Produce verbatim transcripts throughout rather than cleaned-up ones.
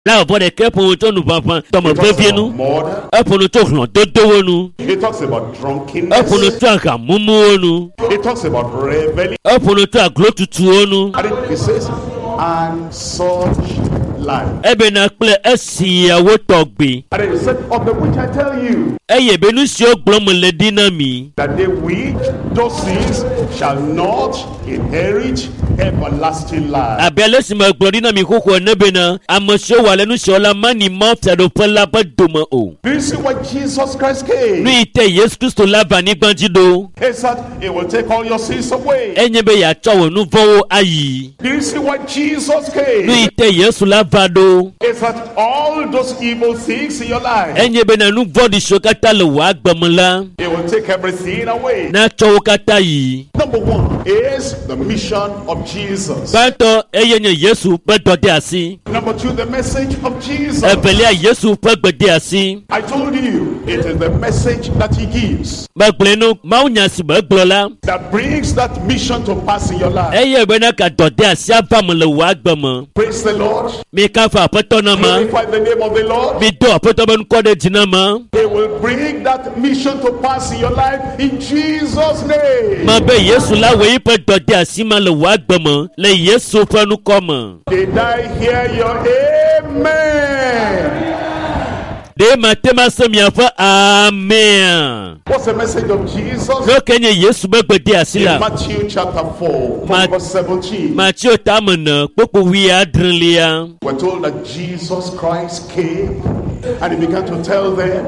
La bo de ke pour to nu papa to mo bevie nu. E pour nu to hlo dodo nu. It talks about E drunkenness. pour nu to ka mumu nu. It talks about reveling. E pour nu to aglo tutu nu. And it says, and such life. E be na ple esia wo togbe. And it said, of the which I tell you, E ye be nu si oglo mo le dinami. that they which do sins shall not inherit everlasting life. Abele si ma glo dinami koko ne be na amosho wa le nu si ola mani mo fe do pela ba domo o. Do you see why Jesus Christ came? Nu ite Yesu Kristo la ba ni gbanji do. He said, it will take all your sins away. Enye be ya chowo nu vo ayi. Do you see why Jesus Nu came? ite Yesu la ba do. He said, all those evil things in your life, Enye be na nu vo di shokata le wa gbamola. it will take everything away. Na chowo kata yi. Number one is the mission of Jesus. Banto eye nye Yesu pe dode asi. Number two, the message of Jesus. Ebelia Yesu pe gbede asi. I told you, it is the message that he gives Magblenu maunya si maglola. that brings that mission to pass in your life. Eye be na ka dode asi abamu le wa gbamo. Praise the Lord. Mi ka fa apeto na ma. Glorify the name of the Lord. Mi do apeto ben kode jina ma. He will bring that mission to pass in your life in Jesus' name. Ma be Yesu la we pe dode asi ma le wa gbamo. Le Yesu pe nu komo. Did I hear your amen? De matema se mi afa amen. What's the message of Jesus? No kenye Yesu be gbede asi In la. Matthew chapter four, Ma- verse seventeen. Matthew tamana popo wi adrelia. We're told that Jesus Christ came and he began to tell them,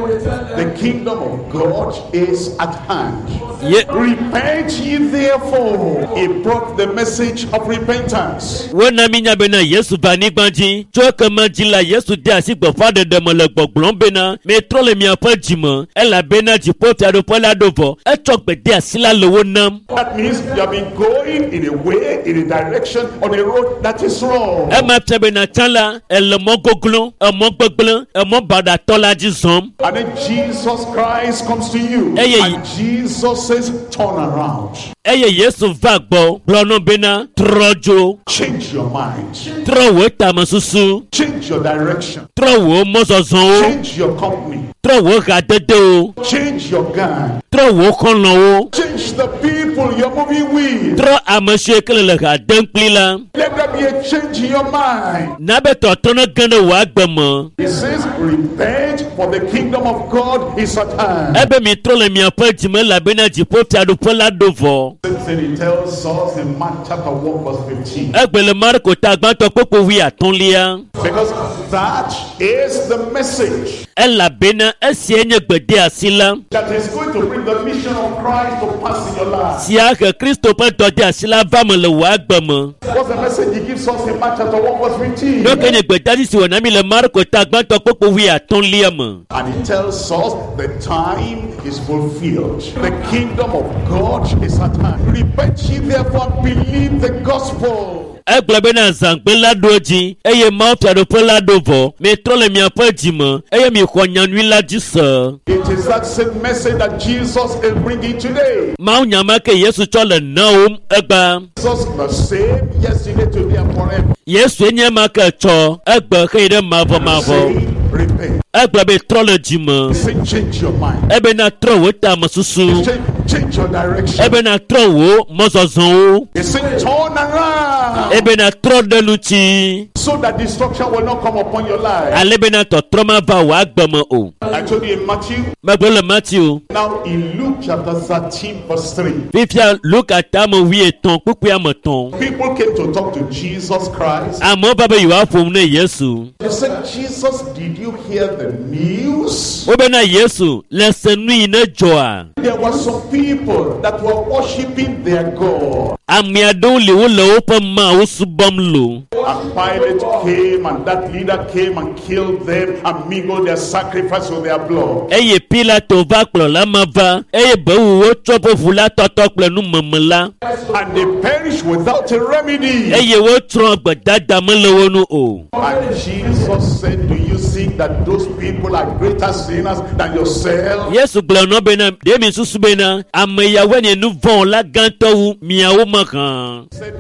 the kingdom of God is at hand. Ye Repent ye therefore. He brought the message of repentance. wona minya bena Yesu bani gbanji. Cho kama jila Yesu de asi gbo fade de mo le gbogbon bena. Me trole mi apa jimo. Ela bena jipo ti ado pola dovo. E chok be de asi la lowo nam. That means you have been going in a way, in a direction, on a road that is wrong. E ma te bena chala ele mo goglo, e mo gbegble, e mo bada tola ji zom. And then Jesus Christ comes to you. Hey, hey. And Jesus says, turn around. Eye Yesu va gbo. Blono bena trojo. Change your mind. Tro wo tamasusu. Change your direction. Tro wo mozozon. Change your company. Tro wo gadede o. Change your gang. Tro wo konlon o. Change the people you're moving with. Tro amashe kele le ga denkpli la. Let there be a change in your mind. Nabe to tono gane wa gbemo. He says, repent, for the kingdom of God is at hand. Ebe mi trole mi apa jime la bena jipo ti adu pola dovo. Same thing he tells us in Mark chapter one verse fifteen. Egbele Marko ta gbanto popo wi atonlia. Because that is the message Ela bena esi enye gbede asila. that is going to bring the mission of Christ to pass in your life. Si ake Kristo pe dode asila vamo le wa gbemo. What's the message he gives us in Mark chapter one verse fifteen? No kenye gbede si wona mi le Marko ta gbanto popo wi atonlia mo. And he tells us the time is fulfilled. The kingdom of God is at hand. Repent ye therefore, believe the gospel. Egbele bena zangbe la doji. Eye ma fi adu pola dovo. Me trole mi apa jime. Eye mi kwa nyanwi la jisa. It is that same message that Jesus is bringing today. Ma unyama ke Yesu chole na um egba. Jesus the same yesterday, today, and forever. Yesu enye ma ke cho. Egba ke ide mavo mavo. Say, repent. Egba be trole jime. Say, change your mind. Ebe na tro wo tamasusu. Change, change your direction. Ebe na tro wo mozozon o. He said, turn around Ebe na tro deluchi. so that destruction will not come upon your life. Alebe na to troma va wa gbemo o. I told you in Matthew. Magbele Matthew. Now in Luke chapter thirteen verse three. Fifia Luke atamo wi eton pupu amoton. People came to talk to Jesus Christ. Amo baba yiwa fom ne Yesu. They said, Jesus, did you hear the news? Obe na Yesu lese nui ne joa. There were some people that were worshiping their God. Ami ado li wo le ope ma wo subom lo. And Pilate came and that leader came and killed them and mingled their sacrifice with their blood. Eye Pilato va kplo la ma va. Eye be wo chopo fula toto kplo nu memela. And they perished without a remedy. Eye wo tron gbadada me le wo nu o. And Jesus said, do you think that those people are greater sinners than yourself? Yesu gblɔ nɔ bena de mi susu bena ame yawo ne nu vɔn la gãtɔwu miawo me hã. He said, nay,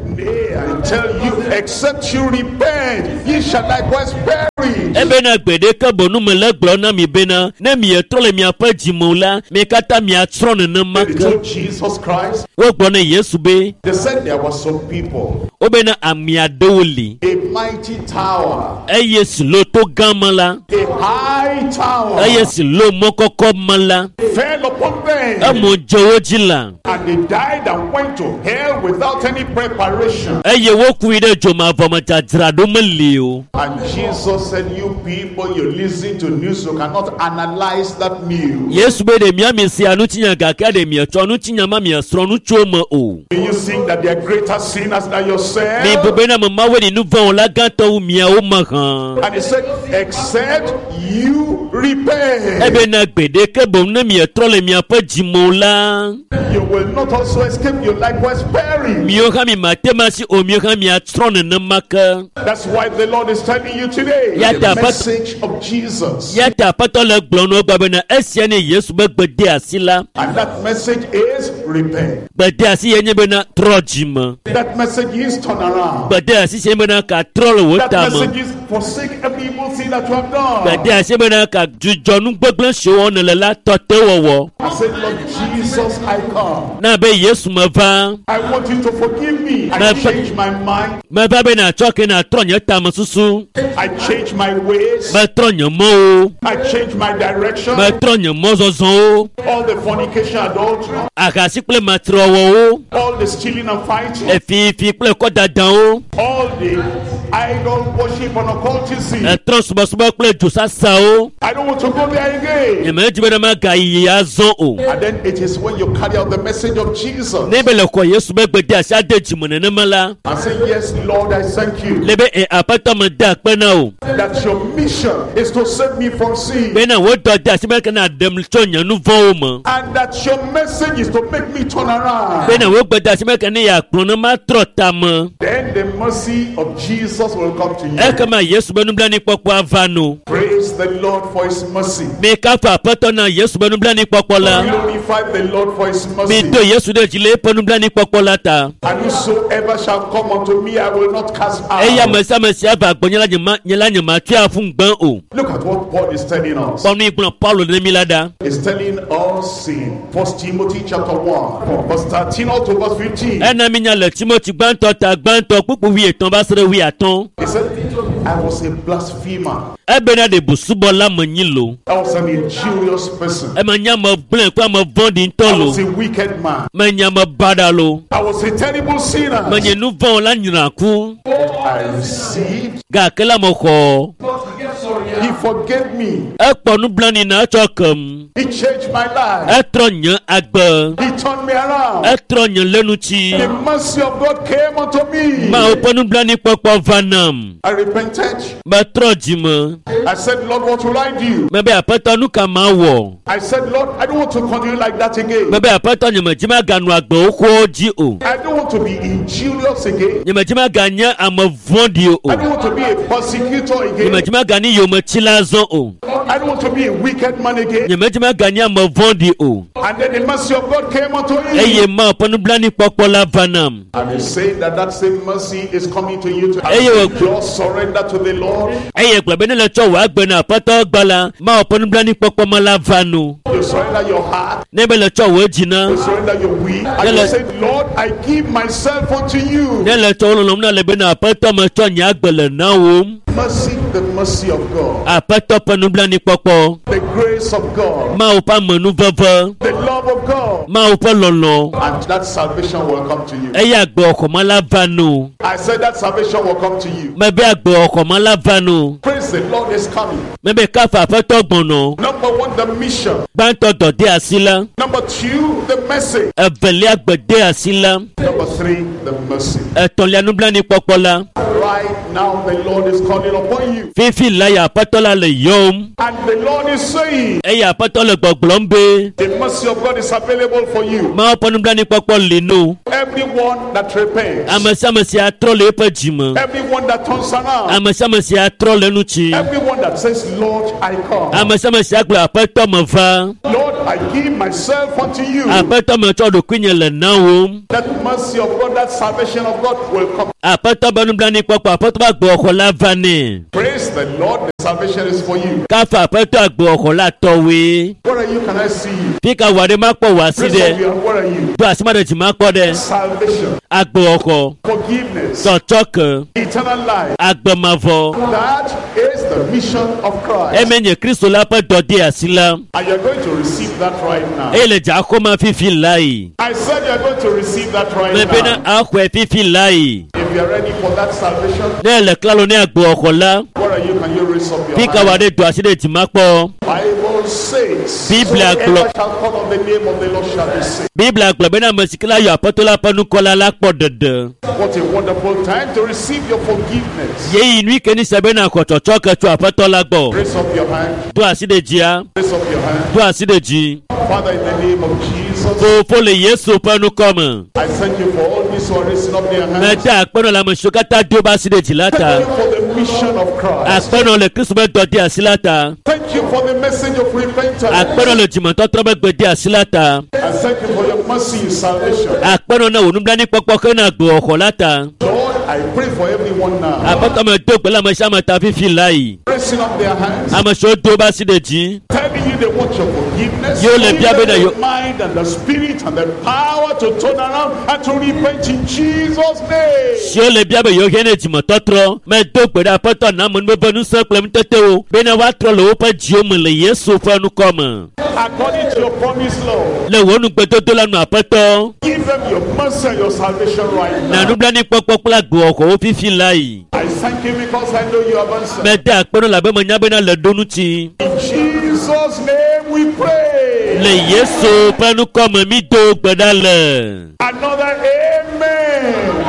Yea, I tell you, except you repent, ye shall likewise perish. Ebena gbede ka bonu mele gblɔ na mi bena ne mi etrɔ le miaƒe dzime la mi katã miatrɔ nenema They ke. told Jesus Christ, Wogblɔ ne Yesu be they said there were some people, wobena ami aɖewo li a mighty tower, eye si lo to gã me la a high tower, eye si lo mɔkɔkɔ me la fell upon them, emo dze wo dzi la and they died and went to hell without any preparation. eye wokui ɖe dzomavɔme dzadzraɖo meli o. And Jesus said, you people, you listen to news, you cannot analyze that news. Yesu be ɖe miami sia nutsinya gake ɖe mietsɔ nutsinya ma miesrɔ̃ nu tso me o. Do you think that they are greater sinners than yourself? Mi be bena memawoe ɖi nu vɔ̃ la gãtɔ wu miawo me hã. And he said, except you repent, Ebena gbede ke boŋ ne mietrɔ le miaƒe dzime la you will not also escape, you likewise perish. miwo hã mi mate ma si o miwo hã miatrɔ nenema ke. That's why the Lord is telling you today, Ya the ta apa- message of Jesus. Ya ta aƒetɔ le gblɔm na wo gba bena esia ne Yesu be gbede asi la. And that message is repent. Gbede asi ye nye bena trɔ dzime. That message is turn around. Gbede asi se bena ka trɔ le wo That tame. message is forsake every evil thing that you have done. Gbede asi bena ka dzudzɔ nu gbegblẽ siwo wɔne le la tɔte wɔwɔ. I said, Lord Jesus, I come. Na be Yesu me va. I want you to forgive me. I Na- change my mind. Me va be natsɔ ke na trɔ nye tame susu. I change my ways. Me trɔ nye mɔwo. I change my direction. Me trɔ nye mɔzɔzɔwo. All the fornication, adultery, Ahasi kple matrɔwɔwo. all the stealing and fighting, Efifi kple kɔdadawo. all the idol worship and occultism. Etrɔ subɔsubɔ kple dzosasawo. I don't want to go there again. Nye me dzi be ne magayi azɔ o. And then it is when you carry out the message of Jesus Ne be le xɔ Yesu be gbede asi ade dzime nenema la. and say, yes, Lord, I thank you Le be e aƒetɔ me de akpe na o. that your mission is to save me from sin. Bena wo dɔ de asi be ke na ɖem tso nye nu vɔ̃wo me. And that your message is to make me turn around. Bena wo gbe de asi be ke ne yeakplɔ ne matrɔ tame. Then the mercy of Jesus will come to you. Ekema Yesu be nublanuikpɔkpɔ ava no. Praise the Lord for his mercy. Mi kafa aƒetɔ na Yesu be nublanuikpɔkpɔ la. Glorify the Lord for his Mi mercy. do Yesu ɖe dzi le eƒe nublanuikpɔkpɔ la ta. And whosoever shall come unto me, I will not cast Eya out. ame sia ame si ava gbɔnye la nye ma nye la nye matui afu gbẽ o. Look at what Paul is telling us. Kpɔ nu yi gblɔ Paulo ɖe mi la ɖa. He's telling us in First Timothy chapter one, from verse thirteen all to verse fifteen. Ena mi nya le Timoti gbãtɔ ta gbãtɔ kpukpu wi etɔ̃ va se ɖe wi atɔ̃. He said, I was a blasphemer. Ebena ɖe busubɔla menyi lo. I was an injurious person. Eme nye ame gblẽ kple ame vɔ̃ɖi ŋutɔ I was lo. a wicked man. Menye ame baɖa lo. I was a terrible sinner. Menye nu vɔ̃ la nyra ku. I received. Gake la me xɔ. He forgave me. Ekpɔ nublanui na etsɔ kem. He changed my life. Etrɔ nye agbe. He turned me around. Etrɔ nye lenutsi. The mercy of God came unto me. Mawo ƒe nublanuikpɔkpɔ va nam. I repented. Metrɔ dzime. I said, Lord, what will I do? Mebe aƒetɔ nu ka ma wɔ. I said, Lord, I don't want to continue like that again. Mebe aƒetɔ nye me dzi maganu agbewo xowo dzi o. I don't want to be injurious again. Nye me dzi maganye ame vɔ̃ɖi o. I don't want to be a persecutor Nye me again. dzi magani yometsila zɔ o. I don't want to be a wicked man again. Nye me dzi maganye ame vɔ̃ɖi o. And then the mercy of God came unto Eye me. Mawu ƒe nublanuikpɔkpɔ la va nam. And he said that that same mercy is coming to you to Hey, you- just surrender to the Lord. Eye gblɔ be ne le tsɔ wò agbe na aƒetɔ gba la, Mawu ƒe nublanuikpɔkpɔ ma la va no. You surrender your heart. Ne be le tsɔ wò dzi na. You surrender your will. And you Let- said, Lord, I give myself unto you. Ne le tsɔ wo lɔlɔm na le be na aƒetɔ metsɔ nye agbe le na wòm. Mercy, the mercy of God. Aƒetɔ ƒe nublanuikpɔkpɔ. The grace of God. Mawu ƒe amenuveve. The love of God. Mawu ƒe lɔlɔ. And that salvation will come to you. Eye agbeɔxɔme la va no. I said that salvation will come to you. Mebe agbeɔxɔme la va no. Praise the Lord is coming. Mebe kafa aƒetɔ gbɔnɔ. Number one, the mission. Gbãtɔ dɔ de asi la. Number two, the message. Evelia gbe de asi la. Number three, the mercy. Etɔ̃lia nublanuikpɔkpɔ la. Right now, the Lord is calling upon you. Fifi la ya aƒetɔ la le yɔm. And the Lord is saying, Eye aƒetɔ le gbɔgblɔm be. the mercy of God is available for you. Mawu ƒe nublanuikpɔkpɔ li no. Everyone that repents, Ame sia ame si atrɔ le eƒe dzime. everyone that turns around, Ame sia ame si atrɔ le nutsi. everyone that says, Lord, I come. Amesamesi agblɔ aƒetɔ me va. Lord, I give myself unto you. Aƒetɔ me tsɔ ɖokui nye le na wo. That mercy of God, that salvation of God will come. Aƒetɔ be nublanui kpɔkpɔ aƒetɔ be agbɔxɔ la va nɛ. Praise the Lord, the salvation is for you. Kafa aƒetɔ agbɔxɔ la tɔwoe. Where are you? Can I see you? Fika wɔ ɖe ma kpɔ wɔ asi Praise ɖe. of you. Where are you? Do asima ɖe dzi ma kpɔ ɖe. Salvation, Agbɔxɔ. forgiveness, Tsɔtsɔke. eternal life. Agbemavɔ. That is the mission of Christ. Eme nye Kristo la ƒe dɔ de asi la. And you're going to receive that right now. Eye le dzaxɔma fifi la yi. I said you're going to receive that right Mebe na now. axɔe fifi la yi. If you're ready for that salvation, Ne le klalo ne agbɔxɔ la. where are you? Can you raise up your Fika hand? wɔ ɖe do asi ɖe dzi ma kpɔ. Bible says, Biblia whoever glo- shall call on the name of the Lord shall be saved. Biblia gblɔ bena ame si ke la yɔ aƒetɔ la ƒe nukɔla la kpɔ ɖeɖe. What a wonderful time to receive your forgiveness. Yeyi nui ke ni se bena xɔtsɔtsɔ ke tso aƒetɔ la gbɔ. Raise up your hand. Do asi ɖe dzia. Raise up your hand. Do asi ɖe dzi. Father, in the name of Jesus, Fofo le Yesu ƒe nukɔme. I thank you for all these who are raising up their hands. Meda akpɛnɔ le ame siwo katã do woƒe asi ɖe dzi la Thank ta. you for the mission of Christ. Akpɛnɔ le Kristo ƒe dɔ de asi la ta. Thank you for the message of repentance. Akpɛnɔ le dzimetɔtrɔ ƒe gbe de asi la ta. And thank you for your mercy in salvation. Akpɛnɔ na wò nublanui kpɔkpɔ ke na agbɔxɔ la ta. Lord, I pray for everyone now. Aƒetɔ me do gbe le ame sia ame ta fifi la yi. Raising up their hands. Ame siwo do woƒe asi ɖe dzi. Telling you they want your forgiveness. Yo le Give bia be them na yo- the mind and the spirit and the power to turn around and to repent in Jesus' name. Siwo le bia be yewo hia ne dzimetɔtrɔ. Medo gbe ɖe aƒetɔ na ame nuve nusẽ kple nutetewo bena woatrɔ le woƒe dziwo me le Yesu ƒe nukɔme. According to your promise, Lord, Le wò nugbedodo la nu aƒetɔ. give them your mercy and your salvation right Na now. nublanui kpɔkpɔ kple agbɔxɔwo fifi la yi. I thank you because I know you have answered. Meda akpɛnɔ labe menya bena le ɖo ŋuti. In Jesus' name we pray. Le Yesu ƒe nukɔme mi do gbe ɖa le. Another amen.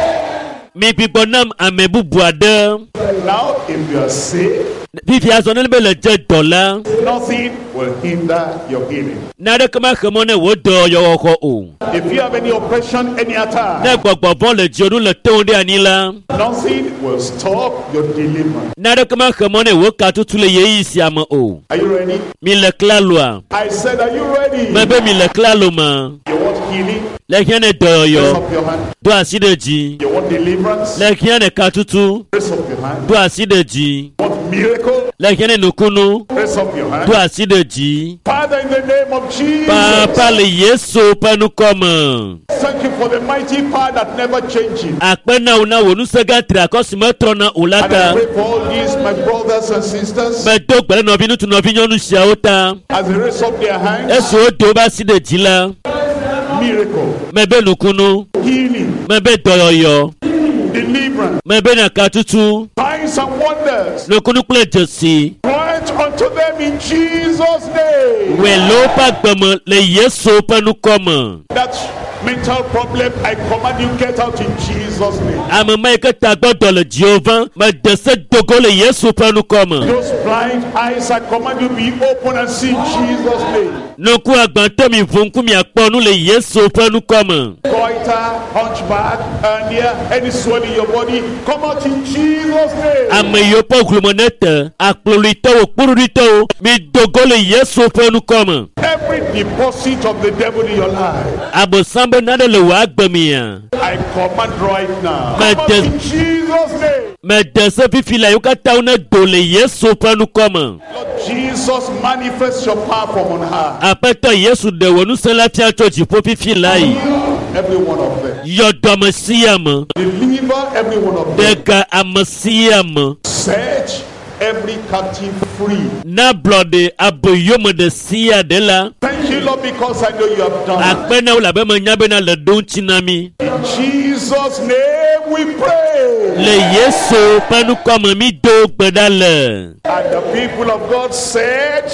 Mi gbigbɔ nam ame bubu aɖe. Now, if you are sick, Fifi azɔ ne be le dze dɔ la. nothing will hinder your healing. Naɖeke maxe mɔ ne wò dɔ yɔwɔxɔ o. If you have any oppression, any Ne attack, gbɔgbɔ vɔ le dziwo nu le tewo ɖe anyi la. nothing will stop your deliverance. Naɖeke maxe mɔ ne wò katutu le yeyi sia me o. Are you ready? Mi le klaloa. I said, are you ready? Me be mi le klalo me. You want healing? Le hiã ne Raise dɔyɔyɔ. up your hand. Do asi ɖe dzi. You want deliverance? Le hiã ne katutu. Raise up your hand. Do asi ɖe dzi. You want miracle? Le hiã ne nukunu. Raise up your Do hand. asi ɖe dzi. Father, in the name of Jesus, Papa le Yesu ƒe nukɔme. thank you for the mighty power that never changes. Akpe na wo na wò nusẽ gã tri akɔ si metrɔna o la And I ta. pray for all these, my brothers and sisters, Medo gbe ɖe nɔvi ŋutsu nɔvi nyɔnu siawo ta. as they raise up their hands, Esi wodo woƒe asi ɖe dzi la. miracle, Mebe nukunu. healing, Mebe dɔyɔyɔ. deliverance, Mebe nakatutu. signs and wonders. Nukunu kple dzesi. Grant unto them in Jesus' name. Welo ƒe agbeme le Yesu ƒe nukɔme. That mental problem, I command you get out in Jesus' name. Ame ma yi ke ta gbɔdɔ le dziwo vã. Mede se dogo le Yesu ƒe nukɔme. Those blind eyes, I command you be open and see in Jesus' name. Nuku agbãtɔ mi vo ŋku miakpɔ nu le Yesu ƒe nukɔme. Goiter, hunchback, hernia, any swelling in your body, come out in Jesus' name. Ame yiwo ƒe ʋlume ne te. Akplolitɔwo, kpuɖuɖitɔwo. Mi dogo le Yesu ƒe nukɔme. Every deposit of the devil in your life, Abosam be naɖe le wò agbe mea. I command right now. My Come out death- in Jesus' name. Mede se fifi la yiwo katã wo ne do le Yesu ƒe nukɔme. Lord Jesus, manifest your power from on high. Aƒetɔ Yesu ɖe wò nusẽ la fia tso dziƒo fifi la yi. Every one of them. Yɔ dɔme sia me. Deliver every one of them. Ɖega ame sia me. Set every captive free. Na ablɔɖe aboyome ɖe sia ɖe la. Thank you, Lord, because I know you have done it. Akpe na wo labe menya bena le ɖo ŋuti na mi. In Jesus' name we pray. Le Yesu ƒe nukɔme mi do gbe ɖa le. And the people of God said,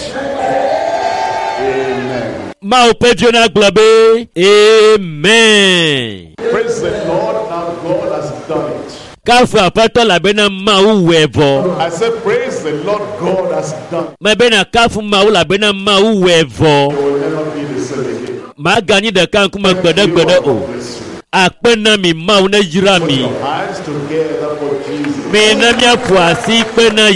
Amen. Mawo ƒe dzo na gblɔ be amen. Praise the Lord, now God has done it. Kafu aƒetɔ labena Mawu wɔe vɔ. I said, praise the Lord, God has done it. Mebena kafu Mawu labena Mawu wɔe vɔ. You will never be the same again. Maganyi ɖeka ŋkume gbeɖegbeɖe o. Bless you. Akpe na mi Mawu ne yra Put mi. your hands together for Jesus. Menamia puasi pena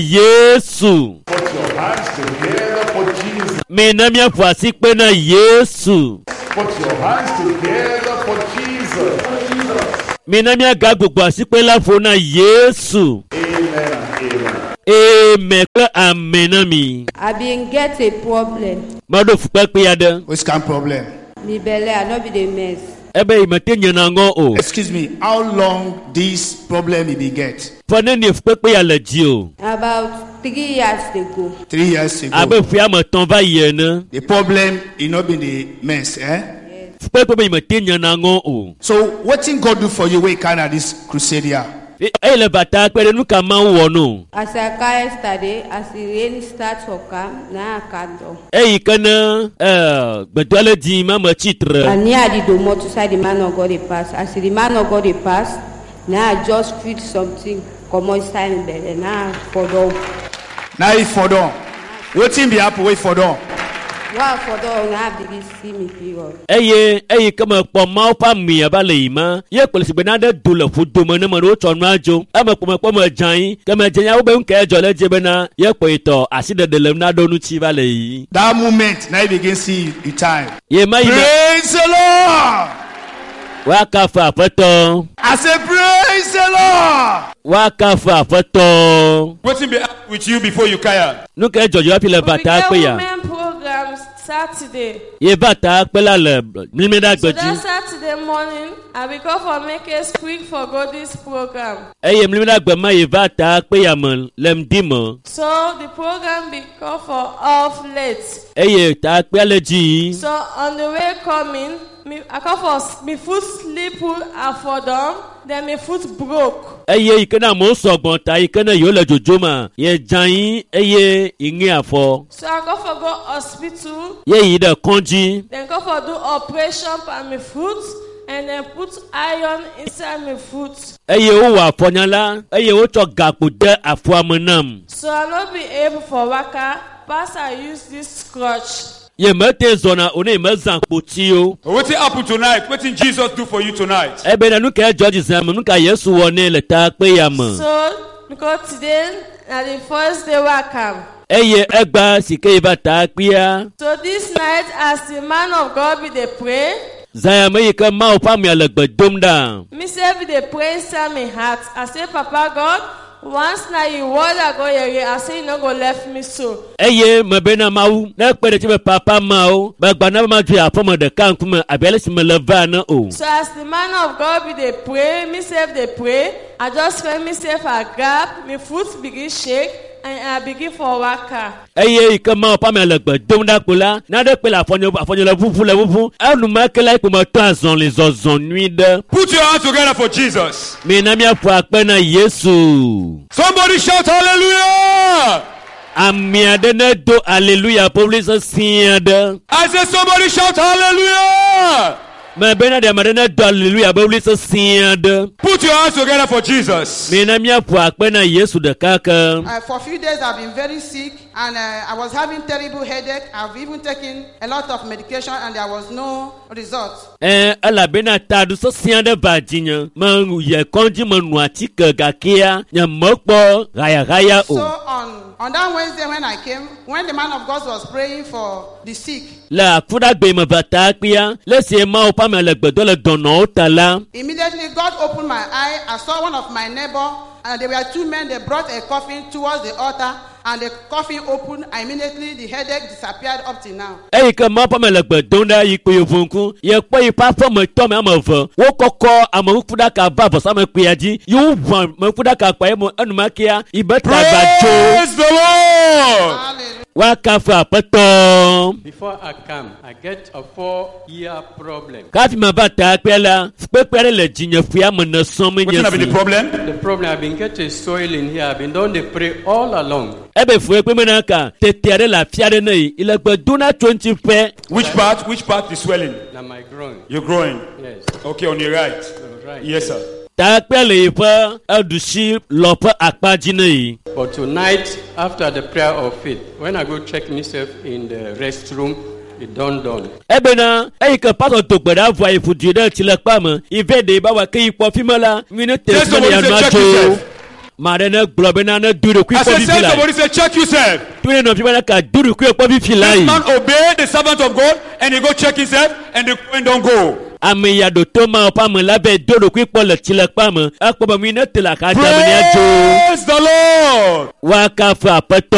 Yesu. Put your hands together for Jesus. Menamia puasi pena Yesu. Put your hands together for Jesus. Menamia gagbogbo asipela fona Yesu. Amen and Amen. amen. Amenami. I been get a problem. Mado fukpe yada. Which kind of problem? Me belly, I not be the mess. Ebe imate nyanango o. Excuse me, how long this problem you be get? Fane ni fukpe ya lejio. About three years ago. Three years ago. Abe fia mo ton va yena. The problem is not been the mess, eh? Fukpe imate nyanango o. So what thing God do for you when you kind of this crusade here? E le bata pere nu ka ma wo no. As I came yesterday, as the rain starts to come, now I can't do. E kana eh bedole di ma ma chitre. And near the door to say the man of God he pass. As the man of God he pass, now I just feel something come inside me belly. Now for the. Now if for them, what thing be happen wait for them? Wow, for the now begin see me period. Eye eye kama po ma pa mi abale ima ye polisi benade dule fu domo ne mo no to nwajo ama po po ma jan kama jan ya wo be nke jole jebe na ye po ito aside de lem na do nu chi bale yi. That moment now you begin see the time. Ye ma ime Praise the Lord. wa ka fa foto I say praise the Lord. wa ka fa foto What's be with you before you kaya? nu ke jojo api le bata pe ya women programs Saturday. ye bata pe la le mi da So gbeji that Saturday morning, I will go for make a speak for God this program. eye mi da gbe ma ye bata pe ya mo lem di mo So the program be called for off late. eye ta pe le ji So on the way coming, me I come for me foot slip and for them, then my foot broke. eye ikena mo sogbon ta ikena yo le jojo ma ye jan yin eye yin afo So I go for go hospital, ye yi de konji then go for do operation on my foot, and then put iron inside my foot. eye o wa afonyala eye o cho gapo de afo amonam So I not be able for waka, but I use this crutch. ye mete zona one me zan poti o What happened tonight? What did Jesus do for you tonight? ebe na nu ke George Sam nu ka Yesu woni le ta pe ya mo So because today na the first day we come. eye egba sike ba ta pe ya So this night, as the man of God be dey pray, zaya me ke ma o pa mi le gbedom da me say be dey pray inside my heart. I say, Papa God, once na you word I go here, I say you no go left me so. eye me be na mawu na pe de ti be papa ma o ba gba na ma ju afo mo de kan kuma abele si me le va na o So as the man of God be dey pray, me self dey pray, I just find myself a gap, my foot begin shake, and I begin for waka. eye ke ma o pa mi le gbedom da pola na de pe la afonyo afonyo le fufu le fufu anu ma ke la ko mo to azon le zozon nui de Put your hands together for Jesus. me na mi afo ape na Yesu Somebody shout hallelujah. ami ade na do hallelujah publish siade I said somebody shout hallelujah. me be na de ma de na do hallelujah publish siade Put your hands together for Jesus. me na mi afo ape na Yesu de kaka Uh, for a few days, I've been very sick, and uh, I was having terrible headache. I've even taken a lot of medication, and there was no result. eh ala be na ta du so siade ba jinya ma ye konji mo nu ati ke gakia nya mo po gaya gaya So o on on that Wednesday when I came, when the man of God was praying for the sick, la fuda gbe mo bata pia le se ma o pa mi le gbedo le dono o tala immediately God opened my eye. I saw one of my neighbor, and there were two men. They brought a coffin towards the altar, and the coffin opened. Immediately the headache disappeared up till now. eyi ke ma pa me le gbedo da yi pe ovunku ye po yi pa fo mo to me amavo wo kokko amo fuda ka ba bo sa me pe aji yu wan mo fuda ka pa mo anu ma kia ibeta ba jo Praise the Lord. Hallelujah. wa ka fa pato Before I come, I get a four-year problem. ka fi ma ba ta pe la pe pe le jinya fi am na so me What's nya the problem? The problem I've been getting soil in here. I've been doing the pray all along. ebe fu pe me na ka tetere la fiare na yi ile gbedo na twenty pe Which part? Which part is swelling? Now my groin. You're growing. Yes. Okay, on your right. Right. Yes, sir. ta pe le yi fa adushi lo pa apaji na yi But tonight, after the prayer of faith, when I go check myself in the restroom, it done done. ebe na eyi ke pato to gbeda vo yi fu di de ti le pa mo ive de ba wa ke yi po fi mo la mi ne te Yes, fi le somebody ya say, no check ajo yourself. Màdé ne gblɔ bena ne dúró kú I ikpɔ said, bíbí tell la. somebody, say, check yourself. Dúró nɔ bíbí la ka dúró kú ikpɔ bíbí la This yìí. man obey the servant of God and he go check himself and the coin don't go. Ame yaɖo tó ma ɔƒe ame la bɛ dúró kú ikpɔ le tsi le kpa me. Ekpɔ bɛ mi ne te la ka dame ne adzo. Praise the Lord. Wakafu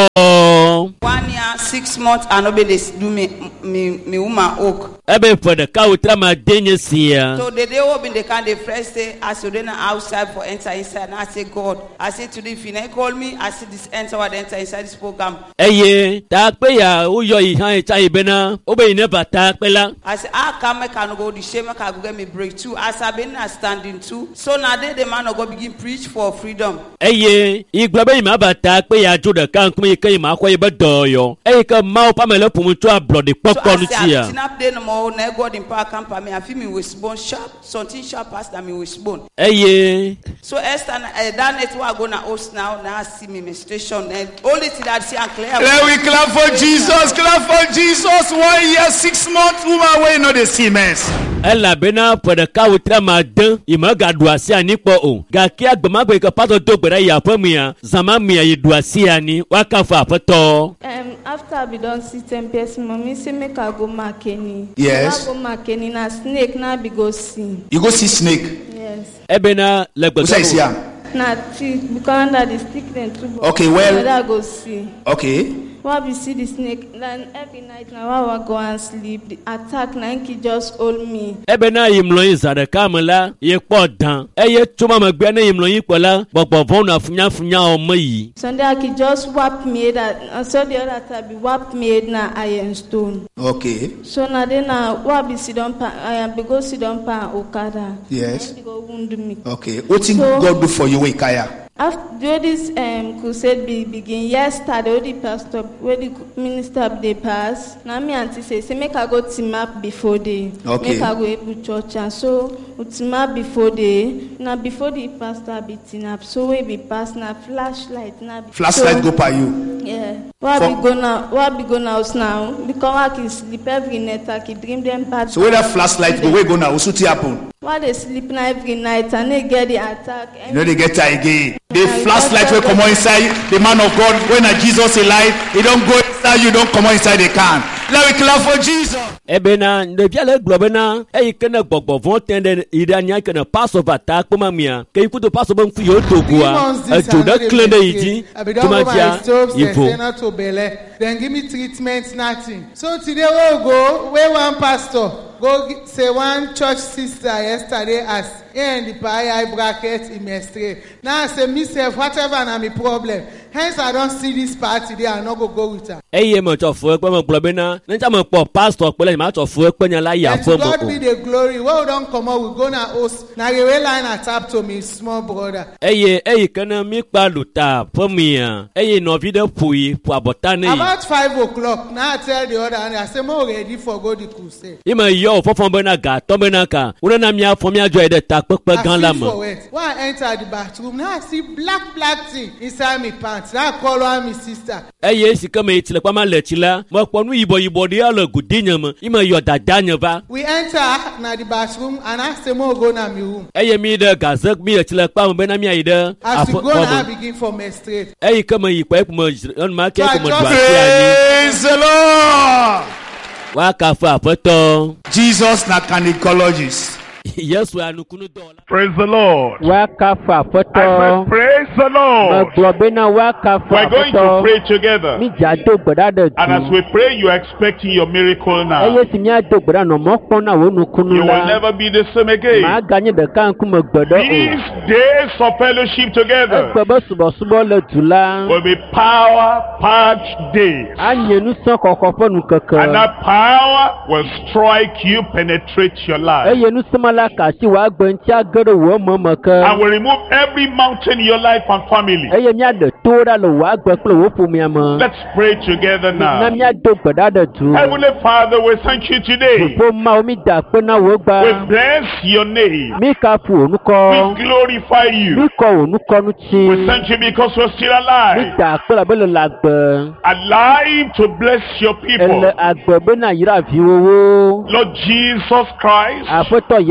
aƒetɔ. One year, six months, and nobody dey do me, me, me woman oak. Ebe ƒe ɖeka wòtra ma de nye sia. So the day open, they can the first day, I said, then outside for enter inside. And I say, God, I say to the if you call me, I see this enter what enter inside this program. Eye takpe ya wòyɔ yi hã etsa yi bena wobe yi ne va takpe la. I say, I come, I can go the shame, I can go get me break too. As I've been standing too. So now they, the man of God begin preach for freedom. Eye igblɔ be yi ma va takpe ya dzo ɖeka ŋkume yi ke yi ma xɔ yi be dɔyɔ. Eye ke Mawu ƒe ame le ƒomu tso ablɔɖi So kpɔkpɔ I ŋuti say, ya. I'm up there no more. Now God in power come for me. I feel me with bone sharp, something sharp past than me with bone. Eye So Esther, uh, that night we are going to host now. Now I see me menstruation. And only thing that I see and clear. Let we clap for Jesus. Clap for Jesus. One year, six months. Woman, where you know the Siemens. elabena ƒe ɖeka wòtra ma de yi me gaɖu asi ani kpɔ o. Gake agbemagbe yi ke pastɔ do gbe ɖe yi aƒe mea zama mea yi ɖu asi ani wakafu aƒetɔ. Um, after we don't see ten person, mommy say make I go Makeni. Yes. I go Makeni na snake na be go see. You go see snake. Yes. Ebena le Who say gbegbe. yeah? Na teeth because under the stick then too. Okay, well- I go see. Okay. While we see the snake, then every night now while I go and sleep, the attack na he just hold me. Ebena yi mlɔ yi zã ɖeka me la ye kpɔ dan. Eye tso ma megbe ne yi mlɔ yi kpɔ la gbɔgbɔ vɔ na funyafunya ɔme yi. Sunday I could just whap me that and so the other time be whap me na iron stone. Okay. So now then now what be sit down pa I am be go sit down pa Okada. Yes. Na him go wound me. Okay. What thing So- God do for you, Ikaya? After this um, crusade be begin yesterday, all the pastor, where the minister they pass. Now me auntie say, say make I go team up before they, Okay. make I go able church and so we team up before they. Now before the pastor be team up, so we be pass now flashlight now. be- Flashlight so, go by you. Yeah. What For- be go now? What be go now now? Because I can sleep every night. I can dream them bad. So where that flashlight go, where go now? What's happen? Why they sleep now every night and they get the attack. You know they get tired again. The I flashlight got will that- come on inside the man of God. When a Jesus alive, he don't go inside you, don't come on inside the can. Let me clap for Jesus. Ebena ɖevia le gblɔ bena eyi ke ne gbɔgbɔ vɔ tɛ ɖe yi ɖe anya ke ne pasɔ va ta kpɔma mia ke yi kudo pasɔ be ŋku yewo do goa edzo ɖe klẽ ɖe yi dzi I be done over my tomatia stoves yi and vo. send out to Bele. Then give me treatment, nothing. So today we'll go where one pastor go gi- say one church sister yesterday as in the eye bracket in my straight. Now I say myself whatever na my problem. Hence I don't see this party there. I not go go with her. Eye me tsɔ fu ekpe me gblɔ bena ne tsa me kpɔ pastor kple ma tsɔ fu ekpe nya la yi And aƒe to me God be o. the glory. Where we don't come out, we go na host. Now the way line I tap to me small brother. Eye eyi ke ne mi kpa lu ta aƒe mea eye nɔvi ɖe ƒo yi ƒo abɔta ne yi. About five o'clock, now I tell the other and I say, more ready for go the crusade. Yi me yɔ o fɔfɔ bena gatɔ bena ka wona miafɔ miadzɔ yi ɖe takpekpe gã la I feel me. for it. When I enter the bathroom, now I see black, black thing inside my pants. Now I call her my sister. Eye si ke me yi tsi le kpama le tsi la me kpɔ nu yibɔ yibɔ ɖe le godi nye me yi me yɔ dada nye va. We enter na the bathroom and I say, more go na my room. Eye mi ɖe gaze mi le tsi le kpa me bena miayi ɖe As we aƒe go, now I xɔ me. begin for menstruate. Eyi ke me yi kpɔ ekpe me enuma ke So I ke me just ɖu asi anyi. Praise the Lord. Wakafu aƒetɔ. Jesus na gynecologist. Yesu anukunu dɔwɔla. Praise the Lord. Wakafu I said, aƒetɔ. praise the Lord. Megblɔ bena wakafu We're going to aƒetɔ. pray together. Mi dza do gbe ɖa ɖe And as du. we pray, you're expecting your miracle now. Eye si miado gbe ɖa nɔ mɔ kpɔm na wo nukunu You will la. never be the same again. Maa ganye ɖeka ŋkume gbe ɖe These o. days of fellowship together Egbe be subɔsubɔ le du la. will be power-packed days. Anye nusẽ xɔxɔ ƒe And nukeke. that power will strike you, penetrate your life. Eye nusẽma la ka si wòa gbe ŋuti age ɖe wò eme me ke. And will remove every mountain in your life and family. Eye miaɖe to ɖa le wòa gbe kple wò ƒomea me. Let's pray together Na now. miado gbe ɖa ɖe du. Heavenly Father, we thank you today. Gbogbo mawo mi da akpe na wò We gba. bless your name. Mi kafu wò We nukɔ. glorify Mi you. kɔ wò nukɔ We ŋuti. thank you because we're still Mi alive. da akpe labe le le agbe. Alive to bless your people. Ele agbe bena yra viwowo. Lord Jesus Christ, Aƒetɔ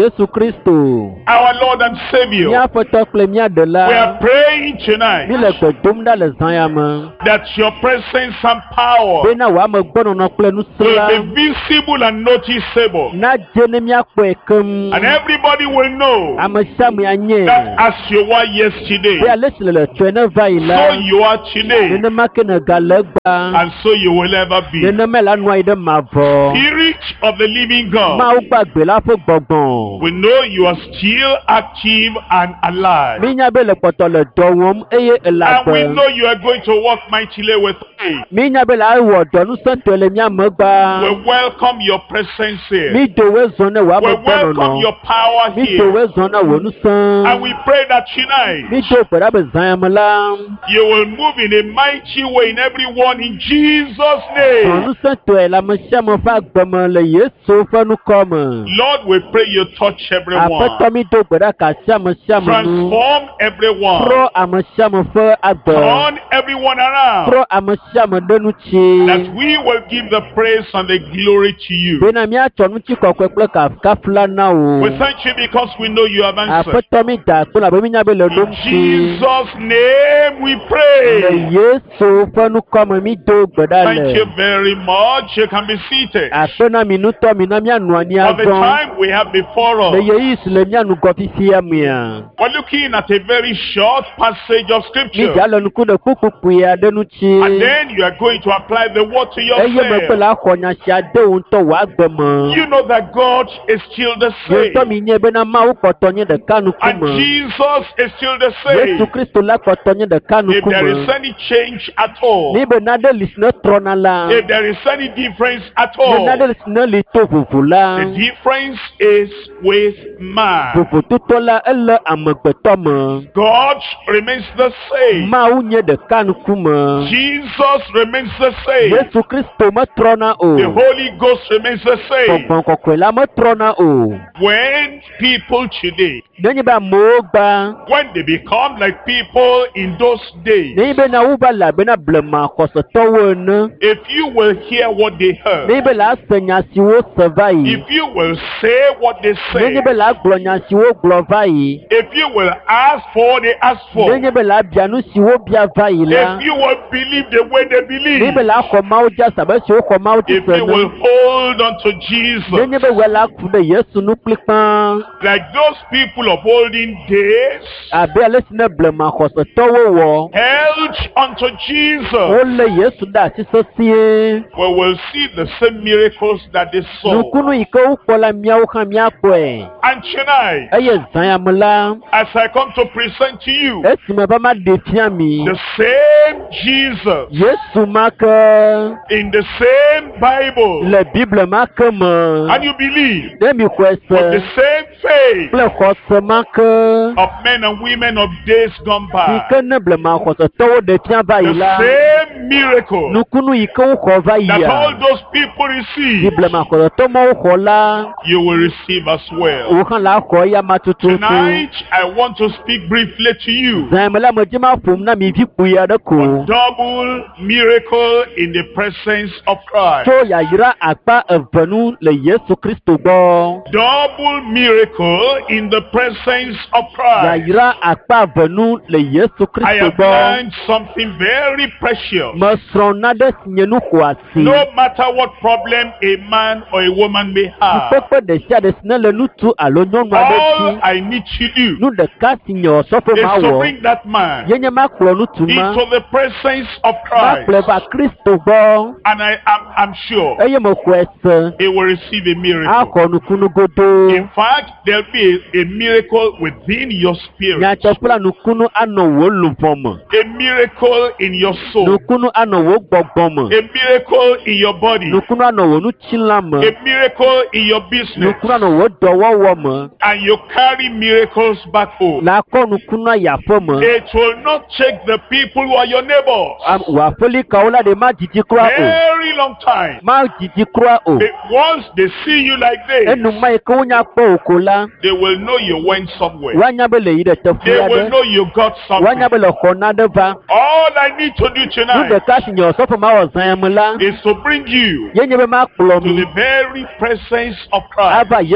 Yesu Kristo. our Lord and Savior. Mia foto kple mia de la. We are praying tonight Mi le gbedom da le zan ya me. that your presence and power Be na wa me gbonono kple will nusla. be visible and noticeable. Na je ne mia kpo ekem. And everybody will know Ame sia me anye. that as you were yesterday, Be ale si le le twe ne va yi so la. you are today, Ne ma ke ne ga le gba. and so you will ever be. Ne me la nu ayi de ma vo. Spirit of the living God, Ma o gbagbe la fo gbọgbọn. we know you are still active and alive. Mi nya be le kpɔtɔ le dɔ wɔm eye ele And we agbe. know you are going to work mightily with me. Mi nya be le awɔ dɔ nusẽtɔe le mia me We gba. welcome your presence here. Mi do we zɔn ne wa We me welcome gbɔnɔnɔ. your power Mi do we here. zɔn na wo And nusẽ. we pray that tonight Mi do gbe ɖa be zã ya me la. you will move in a mighty way in everyone in Jesus' Zɔn name. nusẽtɔe le ame sia ame ƒe agbe me le Yesu ƒe nukɔ me. Lord, we pray you touch everyone. Aƒetɔ mi do gbe ɖa ka sia ame sia ame nu. Transform everyone. Trɔ ame sia ame ƒe agbe. Turn everyone around. Trɔ ame sia ame ɖe nu That tsi. we will give the praise and the glory to you. Bena miatsɔ ŋutikɔkɔe kple kafla na wo. We thank you because we know you have answered. Aƒetɔ mi da akpo labe mi nya be le In ɖom tsi. Jesus' name we Le pray. Yesu ƒe nukɔme mi do gbe ɖa Thank you le. very much. You can be seated. Akpe na mi nutɔ mi na mianɔ anyi For the azɔ. time we have before Le us, ɣeyiɣi si le mia nugɔ fifia mea. we're looking at a very short passage of Mi scripture. dza le nuku ɖe kpukpukpui aɖe nu And tsi. then you are going to apply the word to Eye megbe yourself. la xɔ nya sia de wo ŋutɔ wò agbe me. You know that God is still the Ye ŋutɔ same. mi nye bena Mawu kpɔtɔ nye ɖeka nuku And me. Jesus is still the Yesu same. Kristo la kpɔtɔ nye ɖeka If nuku there me. is any change at all, Ni be naɖe li si ne trɔna la. if there is any difference at Ne all, naɖe si ne li to vovo la. the difference is with man. Vovototɔ la ele amegbetɔ me. God remains the same. Mawu nye ɖeka nuku me. Jesus remains the same. Yesu Kristo metrɔna The o. Holy Ghost remains the same. Gbɔgbɔ kɔkɔe la metrɔna o. When people today, Nenye be amewo gba. when they become like people in those days, Nenye be na wo va le abena blema xɔsetɔwo ene. if you will hear what they heard, Nenye be la ase nya siwo se va yi. if you will say what they say, Nenye be la gblɔ nya siwo gblɔ va yi. if you will ask for what they ask for, Nenye be la bia nu siwo bia va yi la. if you will believe the way they believe, Nenye be la xɔ Mawu dzi asabe siwo xɔ Mawu dzi if you will sene. hold on to Jesus, Nenye be wɔ la ku ɖe Yesu nu kplikpã. like those people of olden days Abe ale si ne blema xɔsetɔwo wɔ. held unto Jesus, Wolé Yesu ɖe asi sesĩe. we will see the same miracles that they saw. Nukunu yi ke wokpɔ la miawo hã miakpɔe. And tonight, Eye zã ya me la. as I come to present to you Esime va ma ɖe fia mi. the same Jesus Yesu ma ke in the same Bible, le Bible ma ke me. and you believe Ne mi xɔe with the se. same faith Kple xɔse ma ke. of men and women of days gone Yi by, ke ne blema xɔsetɔwo ɖe fia va yi the la. same miracle Nukunu yi ke woxɔ va that all yia. those people Yi receive, blema xɔsetɔ mawo xɔ la. you will receive as well. Wo hã la xɔ ya ma tututu. Tonight, I want to speak briefly to you. Zã ya me la me dzi ma ƒom na mi vi kpui aɖe ko. Double miracle in the presence of Christ. Tso yayra akpa eve nu le Yesu Kristo gbɔ. Double miracle in the presence of Christ. Yayra akpa eve nu le Yesu I Kristo have gbɔ. learned something very precious. Mesrɔ̃ naɖe si nye nu xɔ asi. No matter what problem a man or a woman may have, Nukpekpe ɖe sia ɖe si ne le ŋutsu alo nyɔnu aɖe all si. I need to do Nu ɖeka si nye ɔsɔfo ma is to wɔ. bring that man Ye nye ma kplɔ ŋutsu ma. into the presence of Ma Christ. kplɔe va Kristo gbɔ. And I am I'm sure Eye me xɔe se. he will receive a miracle. Axɔ nukunu godo. In fact, there'll be a, a miracle within your spirit, Nyatsɔƒla nukunu anɔ wò luʋɔ me. a miracle in your soul, Nukunu anɔ wò gbɔgbɔ me. a miracle in your body, Nukunu anɔ wò nutsila me. a miracle in your business, Nukunu anɔ wò dɔwɔwɔ me. and you carry miracles back home. La kɔ nukunu ayi aƒe me. It will not take the people who are your neighbors Am- Wò aƒeli kawo la ɖe ma didi kura o. very long time. Ma didi kura o. They- once they see you like this, Enuma yi ke wonya kpɔ o ko la. they will know you went somewhere. Woanya be le yi ɖe teƒe They will aɖe. know you got Woanya something. be le xɔ naɖe va. All I need to do Nu tonight ɖeka si nye ɔsɔfo ma wɔ zã ya me la. is to bring you Ye nye be ma kplɔ to mi. the very presence of Christ. Ava Yesu Kristo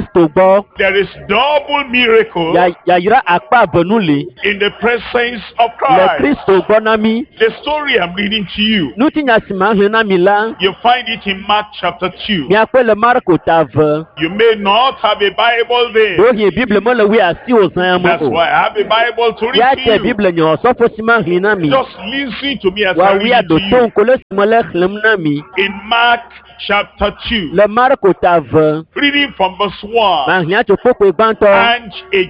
Kristo gbọ́. There is double miracle Yàyíra àpá àbọ̀núlé. in the presence of Lẹ Christ. Kristo gbọ́ náà mi. The story I'm reading to you, Nuti nya si máa hìn náà mi la. you find it in Mark chapter two. Mi àpẹ́ lẹ Marko ta vẹ. You may not have a Bible there. Lóhìn Bíbélì mọ́ lẹ wí àsí òsàn That's mọ́ o. why I have a Bible to Yà read tẹ to you. Bíbélì yàn ọ̀sọ́fọ́ sí máa hìn náà mi. Just listen to me as I Wà wí read it to àdó tó you. ń kólé sí mọ́ lẹ́kìlẹ́m náà mi. In Mark chapter two, Lẹ Marko ta vẹ. reading from verse one. Màá hìn àtò pópó ìgbàntọ́. And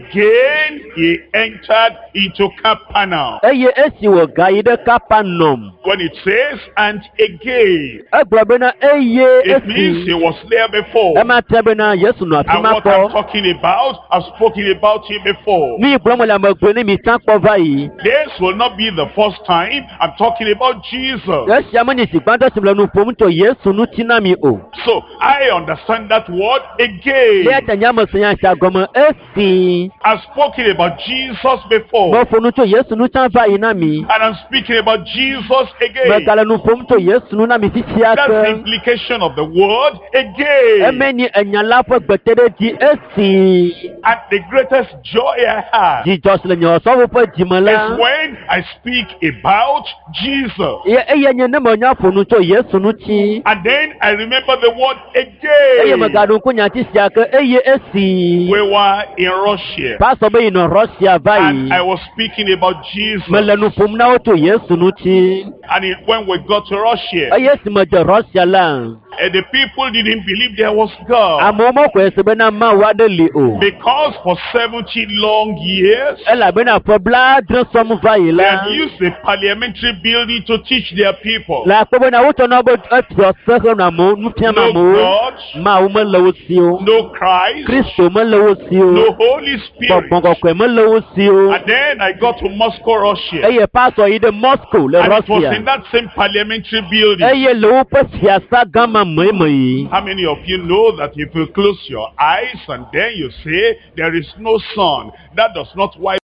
again he entered into Capernaum. Eye esi wọ ga yi ɖe Kapanɔm. When it says, and again, Egblɔ bena eye it means he esi. was there before. Ema tẹ bena Yesu nɔ afi And ma what I'm kpɔ. talking about, I've spoken about him before. Mi gblɔm le amegbe ne mi tã kpɔ va yi. This will not be the first time I'm talking about Jesus. Esia me ni si gbãtɔ si le nu ƒom tso Yesu ŋuti na mi o. So I understand that word again. Eya ta nyame se nya sia gɔme esi. I've spoken about Jesus before. Mɔƒo nu tso Yesu nu tã va yi na mi. And I'm speaking about Jesus again. Megale nu ƒom tso Yesu nu na mi fifia That's the ke. implication of the word again. Eme ni enya la ƒe gbete ɖe dzi esi. And the greatest joy I have Dzidzɔ si le nye ɔsɔwo ƒe dzime is la. when I speak about Jesus. Ye eye nye ne me nya ƒo nu tso Yesu ŋuti. And then I remember the word Eye again. megaɖo ŋku nyati sia ke eye esi. We were in Russia. Pastor be yinɔ Russia va And I yi. was speaking about Jesus. Mele nu ƒom na wo tso Yesu ŋuti. And it, when we got to Russia, Eye esi me de Russia la. uh, the people didn't believe there was God. Amewo mexɔe se bena Mawu aɖe li o. Because for seventy long years, Elabena ƒe blaadre sɔm va yi they la. had used the parliamentary building to teach their people. Le akpɔ bena wotsɔ na wobe efiɔ se xlẽna amewo nufiam No amewo. God, Mawu mele wo si o. no Christ, Kristo mele wo si o. no Holy Spirit. Gbɔgbɔ kɔkɔe mele wo si o. And then I got to Moscow, Russia. Eye pastor yi ɖe Moscow le And it was in Russia. that same parliamentary building. Eye le woƒe fiasa gama me me yi. How many of you know that if you close your eyes and then you say there is no sun, that does not wipe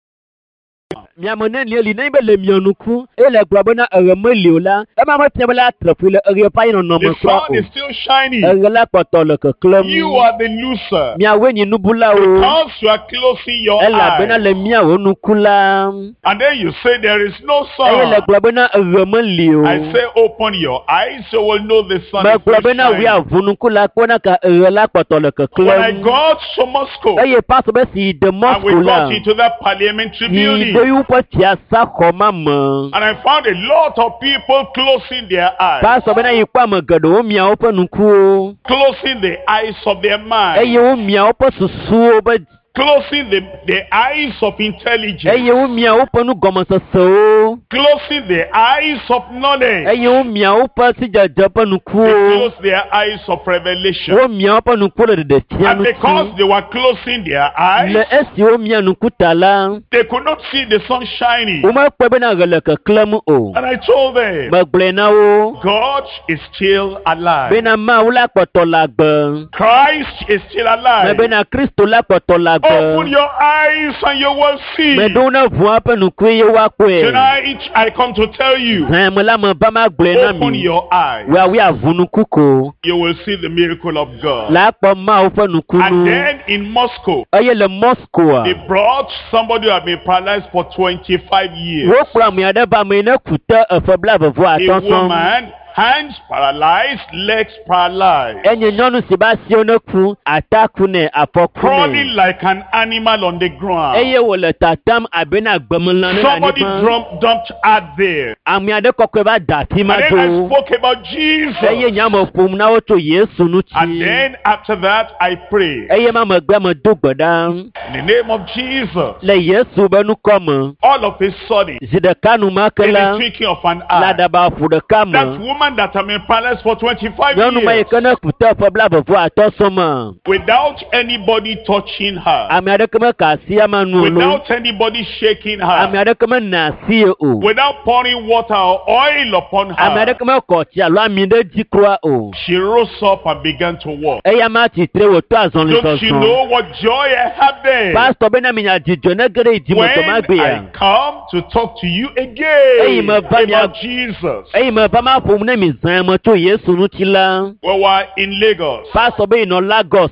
Miame ne lie li ne be le mia nuku. Ele gblɔ bena eɣe meli o la. Ema metia be la trefui le eɣe ƒe ayinɔnɔ the me kura sun o. is still shining? Eɣe la kpɔtɔ le keklem. You are the loser. Miawoe nyi nubulawo. Because you are closing your Elabena eyes. le miawo nuku la. And then you say there is no Eye le sun. gblɔ bena eɣe meli o. I say open your eyes, you will know the sun is Megblɔ still bena wi shining. avu nuku la kpɔna ka eɣe la kpɔtɔ le When I keklem. got to Moscow, Eye pastor be si de and we Moscow la. got into that parliamentary Yi building, do yi woƒe fiasa xɔma me. and I found a lot of people closing their eyes, Pastor bena yi kpɔ ame geɖewo mia woƒe nukuwo. closing the eyes of their mind, Eye wo mia woƒe susuwo be closing the, the eyes of intelligence, eye wo mia woƒe nugɔmesesewo. closing the eyes of knowledge, Eye wo mia woƒe sidzedze ƒe they nukuwo. close their eyes of revelation. Wo mia woƒe nukuwo le ɖeɖefia And because ŋuti. they were closing their eyes, Le esi wo mia nuku ta la, they could not see the sun shining. wo mekpɔe bena ɣe le keklem o. And I told them, Megblɔe na wo God is still alive. bena Mawu la kpɔtɔ le agbe. Christ is still Me alive. bena Kristo la kpɔtɔ le Open agbe. your eyes and you will see. Meɖo na ʋua ƒe nuku ye woakpɔe. Tonight I come to tell you, Hẽ me la me va magblɔe na open mi. your eyes. Woawoe avu nuku ko. You will see the miracle of God. La akpɔ Mawu ƒe And nukunu. then in Moscow, Eye le Moscow they a. brought somebody who had been paralyzed for twenty-five years. Wokplɔ ame aɖe va ame yi ne ku te efe blaeve-vɔ A atɔ sɔŋ. woman, hands paralyzed, legs paralyzed, Enye nyɔnu si be asiwo ne ku, ata ku nɛ, afɔ ku crawling nɛ. like an animal on the ground. Eye wòle tatam abena gbemelã ne le Somebody anyigba. drum, dumped out there. Ame aɖe kɔkɔe va da afi ma And then I do. spoke about Jesus. Eye nyame ƒom na wo tso Yesu And ŋuti. then after that, I prayed. Eye ma megbe me do gbe ɖa. In the name of Jesus, Le Yesu be nukɔme. all of a sudden, Zi ɖeka numake in the la. twinkling of an Le eye, aɖaba ƒo ɖeka that me. woman that had been paralyzed for twenty-five Nyɔnu ma yi years, ke ne ku te efe blaeve-vɔ atɔ sɔŋ. without anybody touching her, Ame aɖeke me ka asi ama nu o lo. without anybody shaking Ame her, aɖeke me na asi ye o. without pouring water or oil upon Ame her, aɖeke me kɔ tsi alo ami ɖe dzi kura o. she rose up and began to walk. Eya ma tsitre wòtɔ azɔli Don't you sɔsɔ. know what joy I have there? Pastor bena minya dzidzɔ ne ge ɖe yi dzi me tɔ ma When gbe ya. I come to talk to you Hey, again my baby, about I- Jesus. Eyi me va ma ƒom ne mi zã me tso Yesu ŋuti la. We were in Lagos. Pastor be yinɔ Lagos.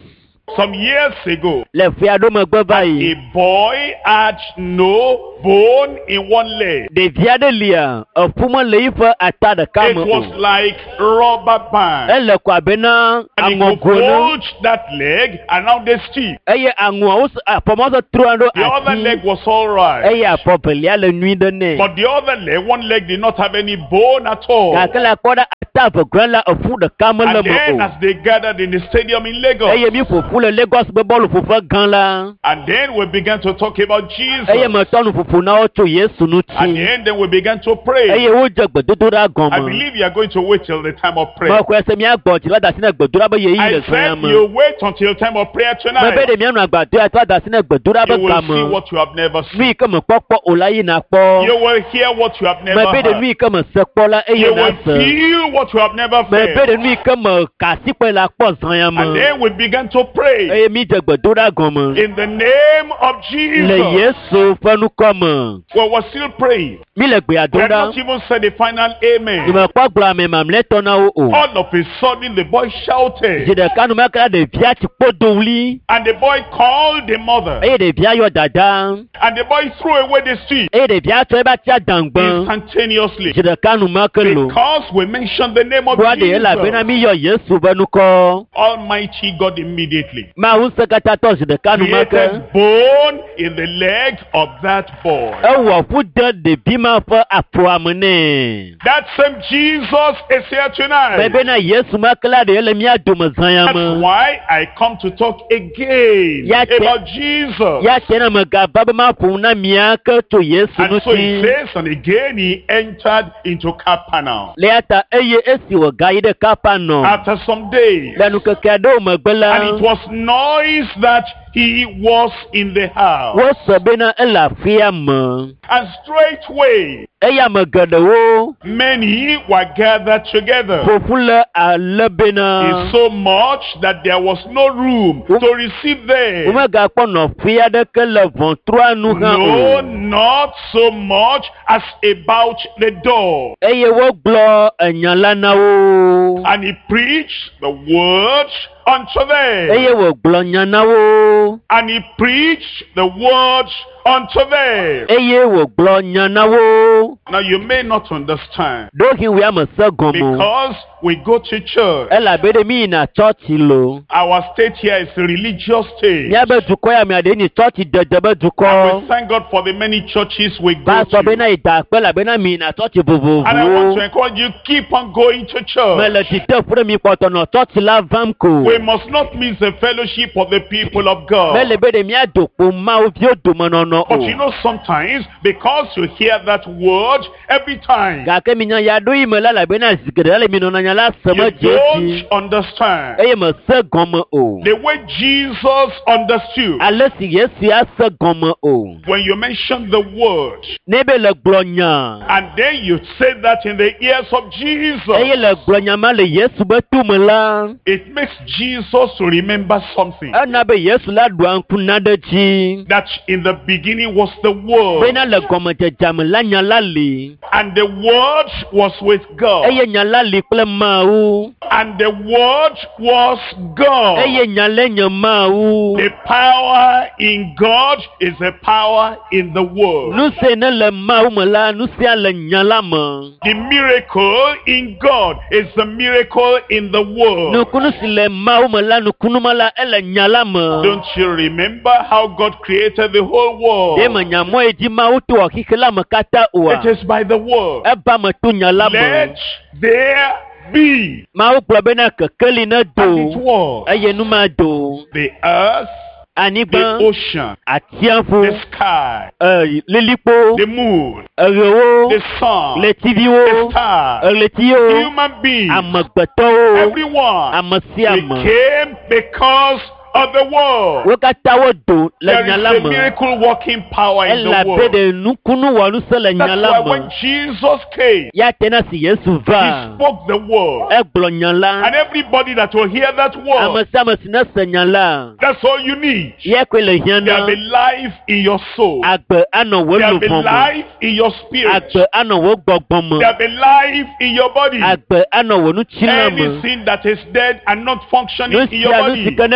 Some years ago, Le fi aɖo megbe va yi. a boy had no bone in one leg. Ɖevi aɖe lia eƒu mele yiƒe ata ɖeka It me was o. like rubber band. Ele ko abe na And he aŋɔgo could ne. hold that leg around the stick. Eye aŋɔawo afɔmɔ sɔ trɔ ɖo The other ati. leg was all right. Eye afɔ velia le nyui ɖe nɛ. But the other leg, one leg did not have any bone at all. Gake le akɔ ɖe ata vegre la eƒu ɖeka mele And me then o. as they gathered in the stadium in Lagos, Eye mi ƒoƒu le Lagos be bɔlu ƒoƒe gã la. and then we began to talk about Jesus. Eye metɔ nu ƒoƒo na wo tso Yesu At the ŋuti. end, then we began to pray. Eye wodze gbedodoɖa I gɔme. believe you are going to wait till the time of prayer. Mexɔe se míagbɔ tsi la da asi ne gbedoɖa be yeyi I le zɔya said me. you wait until time of prayer Mebe tonight. ɖe míanɔ agbadɔ ya to ada asi ne gbedoɖa be You will see game. what you have never Nu seen. yi ke mekpɔkpɔ o la yina kpɔ. You will hear what you have never Mebe ɖe nu heard. yi ke mese kpɔ la eye You na will se. feel what you have never Mebe felt. ɖe nu yi ke me kasi kpe la kpɔ zɔya And me. then we began to pray Eye mi dze gbedoɖa gɔme. in the name of Le Jesus. Yesu ƒe nukɔme. Well, we're still praying. Mi le gbea We dom have ɖa. not even said the final amen. Nimekpɔ gblɔ ame mamlɛtɔ na wo o. All of a sudden, the boy Dzi shouted, ɖeka nu meke la ɖevia tsi kpodo wli. and the boy called the mother, Eye ɖevia yɔ dada. and the boy threw away the stick Eye ɖevia tsɔ eba tia dangbe. instantaneously. Dzi ɖeka nu make lo. Because we mentioned the name of Bua ɖe elabena Jesus, mi yɔ Yesu be nukɔ. Almighty God immediately Mawu Ŋusẽkatãtɔ zi ɖeka nu make. created bone in the leg of that boy. Ewɔ ƒu de ɖevi ma ƒe aƒoa me nɛ. That same Jesus is here tonight. Bebena Yesu make la ɖe ele mía dome zãya That's me. why I come to talk again Ya te- about Jesus. Ya tiɛ na megaba be maƒo na mía ke tso Yesu And so he ŋuti. says, and again he entered into Capernaum. Le ya ta eye esi wòga yi ɖe Kapanɔ. After some days, Le nukeke aɖewo megbe la. and it was noise that he was in the house. Wosɔ bena ele aƒea me. And straightway, Eye ame geɖewo many were gathered together. ƒoƒu le ale bena. It's so much that there was no room to receive them. Womegakpɔ nɔƒe aɖeke le ʋɔtrua nu hã No, o. not so much as about the door. Eye wogblɔ enya la na wo. And he preached the word unto them. Eye wògblɔ nya na wo. And he preached the word unto them. Eye wògblɔ nya na wo. Now you may not understand Ɖohi wòe ame se gɔme o. because we go to church. Elabe mi yina tsɔtsi lo. Our state here is a religious state. Míabe dukɔ ya mea ɖe nyi tsɔtsi dede be And dukɔ. we thank God for the many churches we go Ba sɔ to. bena yi da akpe labena mi yina tsɔtsi And I want to vovovowo. encourage you, keep on going to Mele church. tite ƒu ɖe mi kpɔtɔ nɔ tsɔtsi la vam ko. We must not miss the fellowship of the people of God. Mele be ɖe míado kpo Mawu viwo domenɔnɔ But you o. know, sometimes because you hear that word every time, Gake mi nya ya ɖo yi me la labena zi geɖe le mi nɔnɔ nya la se me you dze don't dzi. understand Eye me se gɔme o. the way Jesus understood. Ale si Yesu ase gɔme o. When you mention the word, Ne be le gblɔ nya. and then you say that in the ears of Jesus, Eye le gblɔ nya ma le Yesu be tume la. it makes Jesus to remember something. Ena be Yesu la ɖua ŋku na ɖe dzi. That in the beginning was the word, Bena le gɔmedzedze me la nya la li. and the word was with God, Eye nya la li kple Mawu. and the word was God. Eye nya le nye Mawu. The power in God is the power in the word. Nu se ne le Mawu me la, nu sia le nya la me. The miracle in God is the miracle in the word. Nukunu si le Mawu me la, nukunu ma la ele nya la me. Don't you remember how God created the whole world? Ye me nya mɔ edi Mawu to ɔxixe la me katã oa. It is by the word. Eba me to nya la Let me. there be. Mawu gblɔ bena kekeli ne And it do. was. Eye nu ma do. The earth, the Anyigba, ocean, atiaƒu, the sky, eh, lilikpo, the moon, eɣewo, the sun, ɣletiviwo, the stars, eɣletiwo, human beings, amegbetɔwo, everyone. ame sia We ame. came because of the word. Wo katã wo do le There is nya la a me. miracle working power in the Elabe word. ɖe nukunu wɔ nu se le nya That's la why me. when Jesus came, Ya tena si Yesu he va. spoke the word. Egblɔ nya la. And everybody that will hear that Ame word, sia ame si ne se nya la. that's all you need. Ya koe le hiã There will be na. life in your soul. Agbe anɔ wo There will be luʋɔ me. life in your spirit. Agbe anɔ wo gbɔgbɔ me. There will be life in your body. Agbe anɔ wo nutsila me. Anything that is dead and not functioning Nu in your sia nu si body, ke ne ku eye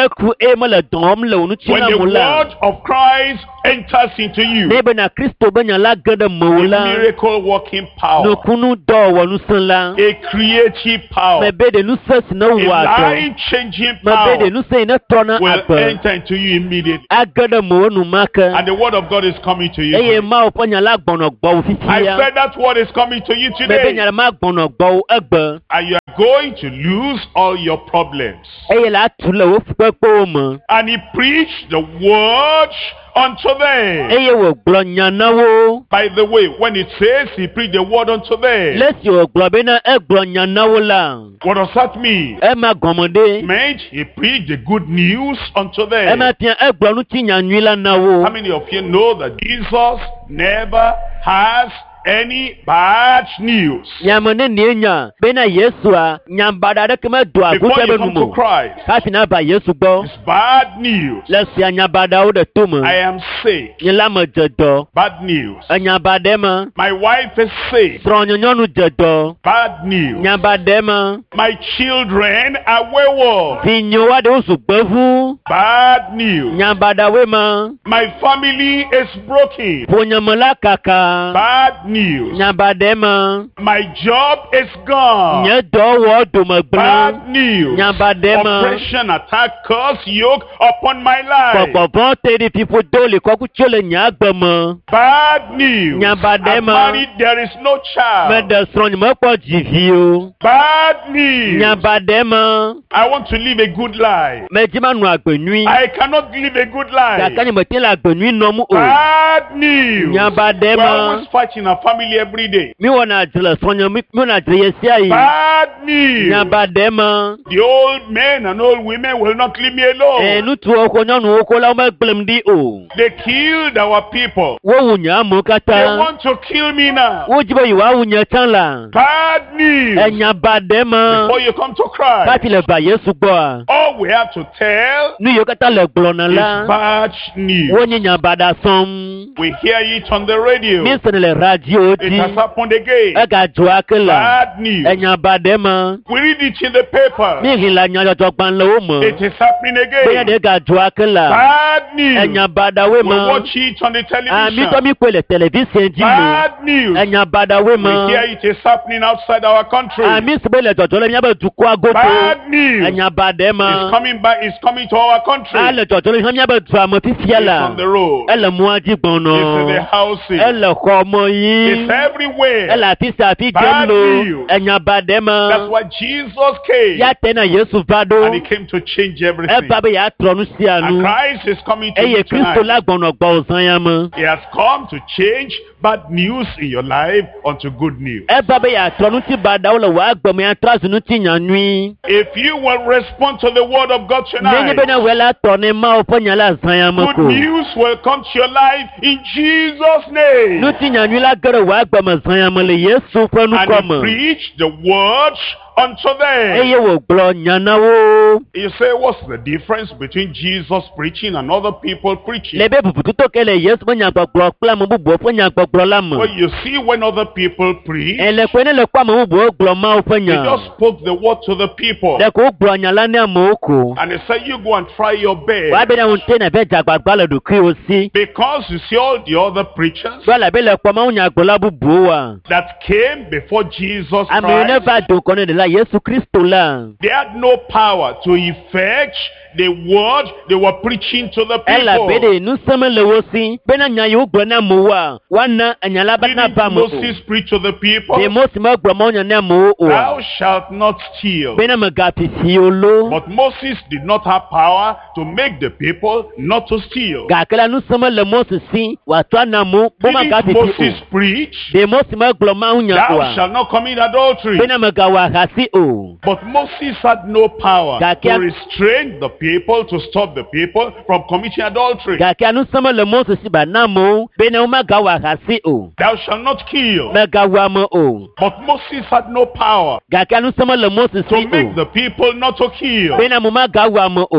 eye mele dɔm le wonu When tsina the mo la. word of Christ enters into you, Ne be na Kristo be nya la ge ɖe me wo a la. miracle working power, Nukunu dɔ wɔ nusẽ la. a creative power, Me be de nusẽ si ne a wɔ adɔ. life changing Me be power de nusẽ yi ne trɔna will agbe. enter into you immediately. Age ɖe me wo numake. And the word of God is coming to you. Eye Mawu ƒe nya la gbɔnɔ gbɔ wo I fifia. said that word is coming to you Me be today. nya la ma gbɔnɔ gbɔ wo egbe. And you are going to lose all your problems. Eye la atu le wo fukpekpewo me. And he preached the word unto them. Eye wògblɔ nya na wo. By the way, when it says he preached the word unto them, Lesi wògblɔ bena egblɔ nya na wo la. what does that mean? Ema gɔme ɖe. Meant he preached the good news unto them. Ema fia egblɔ ŋuti nyanyui la na wo. How many of you know that Jesus never has any bad news? Nyame ne nie nya bena Yesua nyambada ɖeke medoa Before agutɛ you be come nu to mo. Christ, Hafi na va Yesu gbɔ. it's bad news. Le sia nyabadawo ɖe tome. I am sick. Nye la me dze dɔ. Bad news. Enyabadɛ me. My wife is sick. Srɔ̃nyɔnyɔnu dze dɔ. Bad news. Nyabadɛ me. My children are wayward. Vinyowa ɖewo zu gbevu. Bad news. Nyabadawoe me. My family is broken. Ƒonyeme la kaka. Bad news. Nyabadɛ me. My job is gone. Nye dɔ wɔ dome gblẽ. Bad news. Nyabadɛ me. Oppression, attack, curse, yoke upon my life. Gbɔgbɔvɔ te ɖi fiƒodo le kɔku tso le nye agbe me. Bad news. Nyabadɛ I'm me. married, there is no child. Meɖe srɔ̃nye mekpɔ dzivi o. Bad news. Nyabadɛ me. I want to live a good life. Medzi manu agbe nyui. I cannot live a good life. Gake nye mete le agbe nyui nɔm o. Bad news. Nyabadɛ We're always me. fighting our family every day. Mi wɔna adze le srɔ̃nye mi mi wɔna adze ye sia yi. Bad news. Nyabadɛ me. The old men and old women will not leave me Ee alone. ŋutsuwo ko nyɔnuwo ko la womegblẽm ɖi o. They killed our people. Wowu nye amewo They katã. want to kill me now. Wodzi be yewoawu nye tsã la. Bad news. Enyabadɛ me. Before you come to Christ, Hafi le va Yesu gbɔa. all we have to tell Nu yiwo katã le gblɔna is la. bad news. Wonye nyabada sɔm. We hear it on the radio. Mi sene le radio It has dzi. happened again. Egadzɔ ake la. Bad news. Enyabadɛ me. We read it in the paper. Mi hi le nyadzɔdzɔgbalẽwo me. It is happening Benya again. ɖe gadzɔ ake la. Bad news. Enyabadawoe We me. watch it on the Ah, mi tɔ television. mi kpɔe le television dzi me. Bad news. Enyabadawoe We hear me. it is happening outside our country. Ah, mi si be le dzɔdzɔ le míaƒe dukɔa godo. Bad news. Enyabadɛ It's me. coming back. It's coming to our country. Ah, le dzɔdzɔ le míaƒe dua me fifia It's la. on the road. Ele mɔa dzi It's in the gbɔnɔ. houses. Ele xɔ mɔ It's yi. everywhere. Ele afi sia afi Bad dzem lo. news. Enyabadɛ That's me. why Jesus came. Ya te na Yesu va And he ɖo. came to change everything. Eva be yeatrɔ nu sia And nu. Christ is coming to you Eye Kristo tonight. la gbɔnɔ gbɔ zãya me. He has come to change bad news in your life unto good news. Eva be yeatrɔ nu ti badawo le wò agbe me atrɔ zu nu ti nyanyui. If you will respond to the word of God Nenye tonight, be na wòe la tɔ ne Mawu ƒe nya la zãya me good ko. news will come to your life in Jesus' name. Nu ti nyanyui la ge ɖe wò agbe me zãya me le Yesu ƒe nukɔ And he me. preached the word unto them. Eye wògblɔ nya na wo. You say, what's the difference between Jesus preaching and other people preaching? Le be bubututo ke le Yesu ƒe nyagbɔgblɔ kple ame bubuwo ƒe nyagbɔgblɔ la me. Well, you see, when other people preach, Ele koe ne le kpɔ ame bubuwo gblɔ Mawu ƒe they nya. just spoke the word to the people. Ɖe ko wogblɔ nya la ne amewo ko. And they said, you go and try your best. Woabe na ŋute na ve dze agbagba le ɖokuiwo si. Because you see all the other preachers Do ala be le kpɔ Mawu nyagblɔla bubuwoa. that came before Jesus Ame yiwo ne Christ, va do kɔ ne ɖe la Yesu Kristo la. they had no power to effect the word they were preaching to the Ela be people. de nuseme le wo si. Bena nya yiwo gblɔ na amewoa. Woana enya la ba na Didn't ba me o. Moses preach to the people? De Mose megblɔ Mawu nya na amewo Thou o. shalt not steal. Bena megafifi o lo. But Moses did not have power to make the people not to steal. Gake la nuseme le Mose si. Wòatrɔ na amewo bo Didn't megafifi Moses o. preach? De Mose megblɔ Mawu nya Thou oa. shalt not commit adultery. Bena megawɔ ahasi o. But Moses had no power Gake- to restrain the people, to stop the people from committing adultery. Gake anuseme le Mose si ba na amewo. Bena womegawɔ ahasi o. Thou shalt not kill. Megawɔ ame o. But Moses had no power Gake anuseme le Mose to si make o. the people not to kill. Bena mo megawɔ ame o.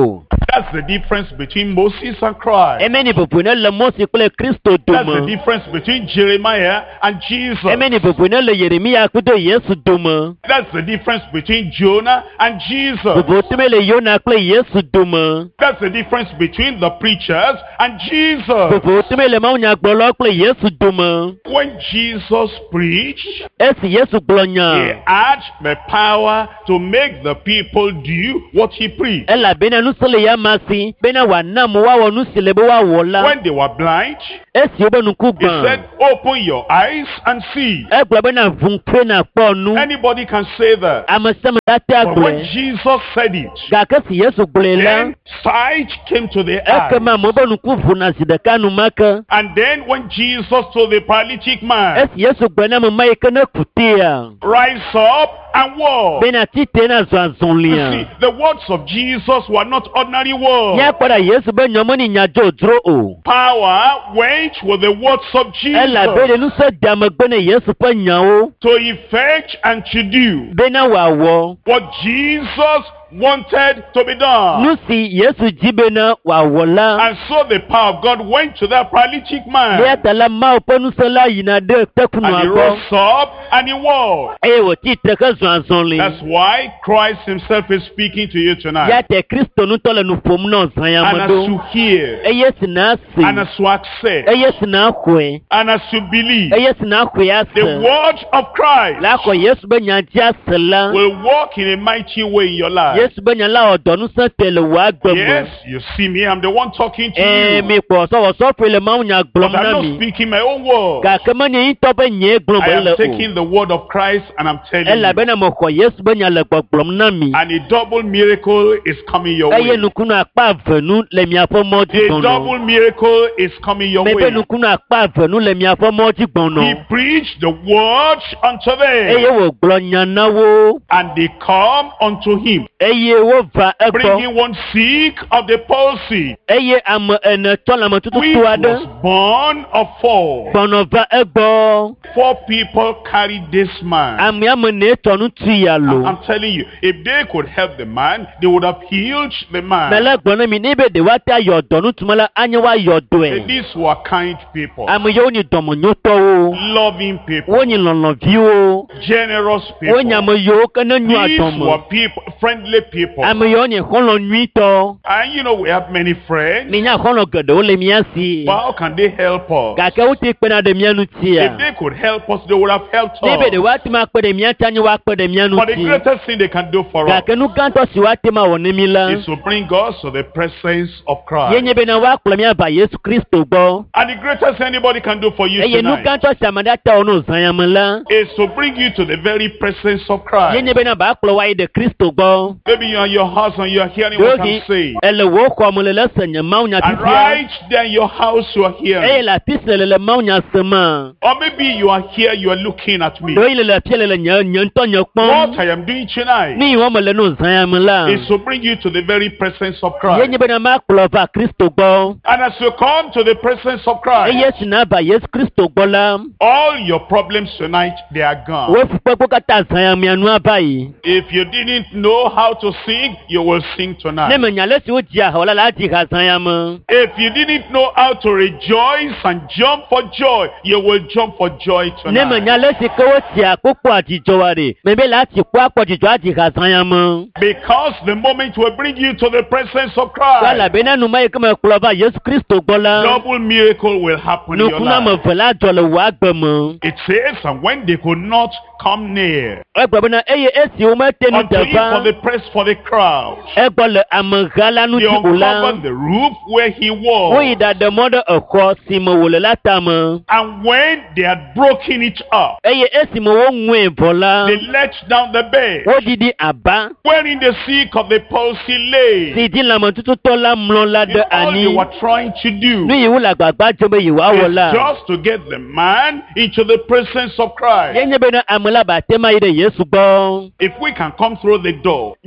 That's the difference between Moses and Christ. Emeni bubune le Mose kple Kristo That's the dome. difference between Jeremiah and Jesus. Emeni bubune le Yeremia kudo Yesu dome. That's the difference between Jonah and Jesus. Bubutume le Yona kple Yesu dome. That's the difference between the preachers and Jesus. Bubutume le maunya gbolo kple Yesu dome. When Jesus preached, Esi Yesu he gblonya. had the power to make the people do what he preached. Ela bena nusele ya masi bena wanamu wa wonu silebe wa wola. When they were blind, Esi obe nuku he gban. said, open your eyes and see. Egbe bena vunkwe na ponu. Anybody can say that. Amasem date But when agbe. Jesus said it, Gakesi Yesu gbolela. then sight came to the eye. Ekema mobe nuku vuna zideka numaka. And then when Jesus told the paralytic man, Esi Yesu gbena mama ikene kutia. rise up and walk. Bena tite na You see, zwanzonlia. the words of Jesus were not ordinary words. Nya kwada Yesu be nyomoni nyajo dro o. Power went with the words of Ela bele Jesus nusa damagbene Yesu pe nyawo. to effect and to do Bena wawo. what Jesus wanted to be done. Nusi Yesu jibena wawola. And so the power of God went to that paralytic man. Leatala ma opo nusala yinade tekunu And he abo. rose up and he walked. Ewo ti teke zwanzonli. That's why Christ himself is speaking to you tonight. Yate Kristo nutole nufom no And as zanyamado. you hear, Eye sina si. and as you accept, Eye sina kwe. and as you believe, Eye sina kwe the ase. word of Christ Lako Yesu be nyantia sela. will walk in a mighty way in your life. Yesu be nyala odonu se tele wa gbemo. Yes, you see me, I'm the one talking to Eh you. mi po so wo so fele ma unya glom But I'm na not mi. speaking my own word. Ga kema ni to be nye glom I am le o. taking the word of Christ and I'm telling Ela you. be na mo ko Yesu be nyala gbom na mi. And a double miracle is coming your Eye way. nukunu akpa venu le mi afo mo The jigbono. double miracle is coming your Me be way. nukunu akpa venu le mi afo mo He jigbono. preached the word unto Eye them, wo gblonya nawo. and they come unto him, Eye wo va ego. bringing one sick of the palsy, Eye am ene tola mo tutu which tuade. was born of four. Gbono va ego. Four people carried this man. Ami am ne tonu tuya lo. I'm telling you, if they could help the man, they would have healed the man. Mele gbono mi ni be de wata yo donu tumala anya wa yo do And e. these were kind people, Ami yo ni domo nyoto o. loving people, Wo ni lolo vi o. generous Wo people. nyamo yo kana nyu These were adomo. people, friendly people. Ami yo ni kholo nyito. And you know, we have many friends. Mi nya kholo gede o le mi asi. But how can they help us? Ga ke uti pena de mianu If tia. they could help us, they would have helped Ni be de us. wati ma pe de mianta nyu wa pe de mianu But the ti. greatest thing they can do for Ga us ke nu kanto si wati ma woni mi la. is to bring us to the presence of Christ. Yenye be na wa kula mi aba Yesu Kristo gbo. And the greatest thing anybody can do for you Eye nu tonight kanto si amada ta onu zanyamala. is to bring you to the very presence of Christ. Yenye be na ba kula wa de Kristo gbo. Maybe you're in your house and you're hearing what I'm Yogi saying. ele wo ko mo le le senya ma unya And tisia. right there in your house you are Eye hearing. la tisle le le ma unya sema. Or maybe you are here, you are looking at me. Do ile le pie le le nya nya nto nya What pon. I am doing tonight Ni wo mo le no zanyamala. is to bring you to the very presence of Christ. Yenye be na ma kula va Kristo gbo. And as you come to the presence of Christ, Eye sina ba Yesu Kristo gbo la. all your problems tonight, they are gone. Wo fupe ko kata zanyamianu abayi. If you didn't know how to sing, you will sing Ne tonight. me nya le si o dia hola la di ga zanyama. If you didn't know how to rejoice and jump for joy, you will jump for joy Ne me tonight. nya le si ko o ti akoko ajijo wa re. Me be la ti ko apojijo adi ga zanyama. Because the moment will bring you to the presence of Wala Christ, be na nu mai ko me kula va Yesu Kristo gbo la. double miracle will happen in Nu your kuna mo life. vela jole wa gbemo. It says, and when they could not come near Egbo be na eye esi o ma tenu unto him for dava. the press for the crowd, Egbo le amagala nu they ti ula. uncovered the roof where he Wo was. ida de modo eko si mo wole la tama. And when they had broken it up, Eye esi mo wo nwe bola. they let down the bed Wo didi aba. wherein the sick of the palsy lay. Si di la mo tutu to la mlon la de All they ani. were trying to do Ni yiwu la gbagba jobe yiwa is wola. just to get the man into the presence of Christ. Yenye be na amula ba tema ide Yesu gbo. If we can come through the door, Ni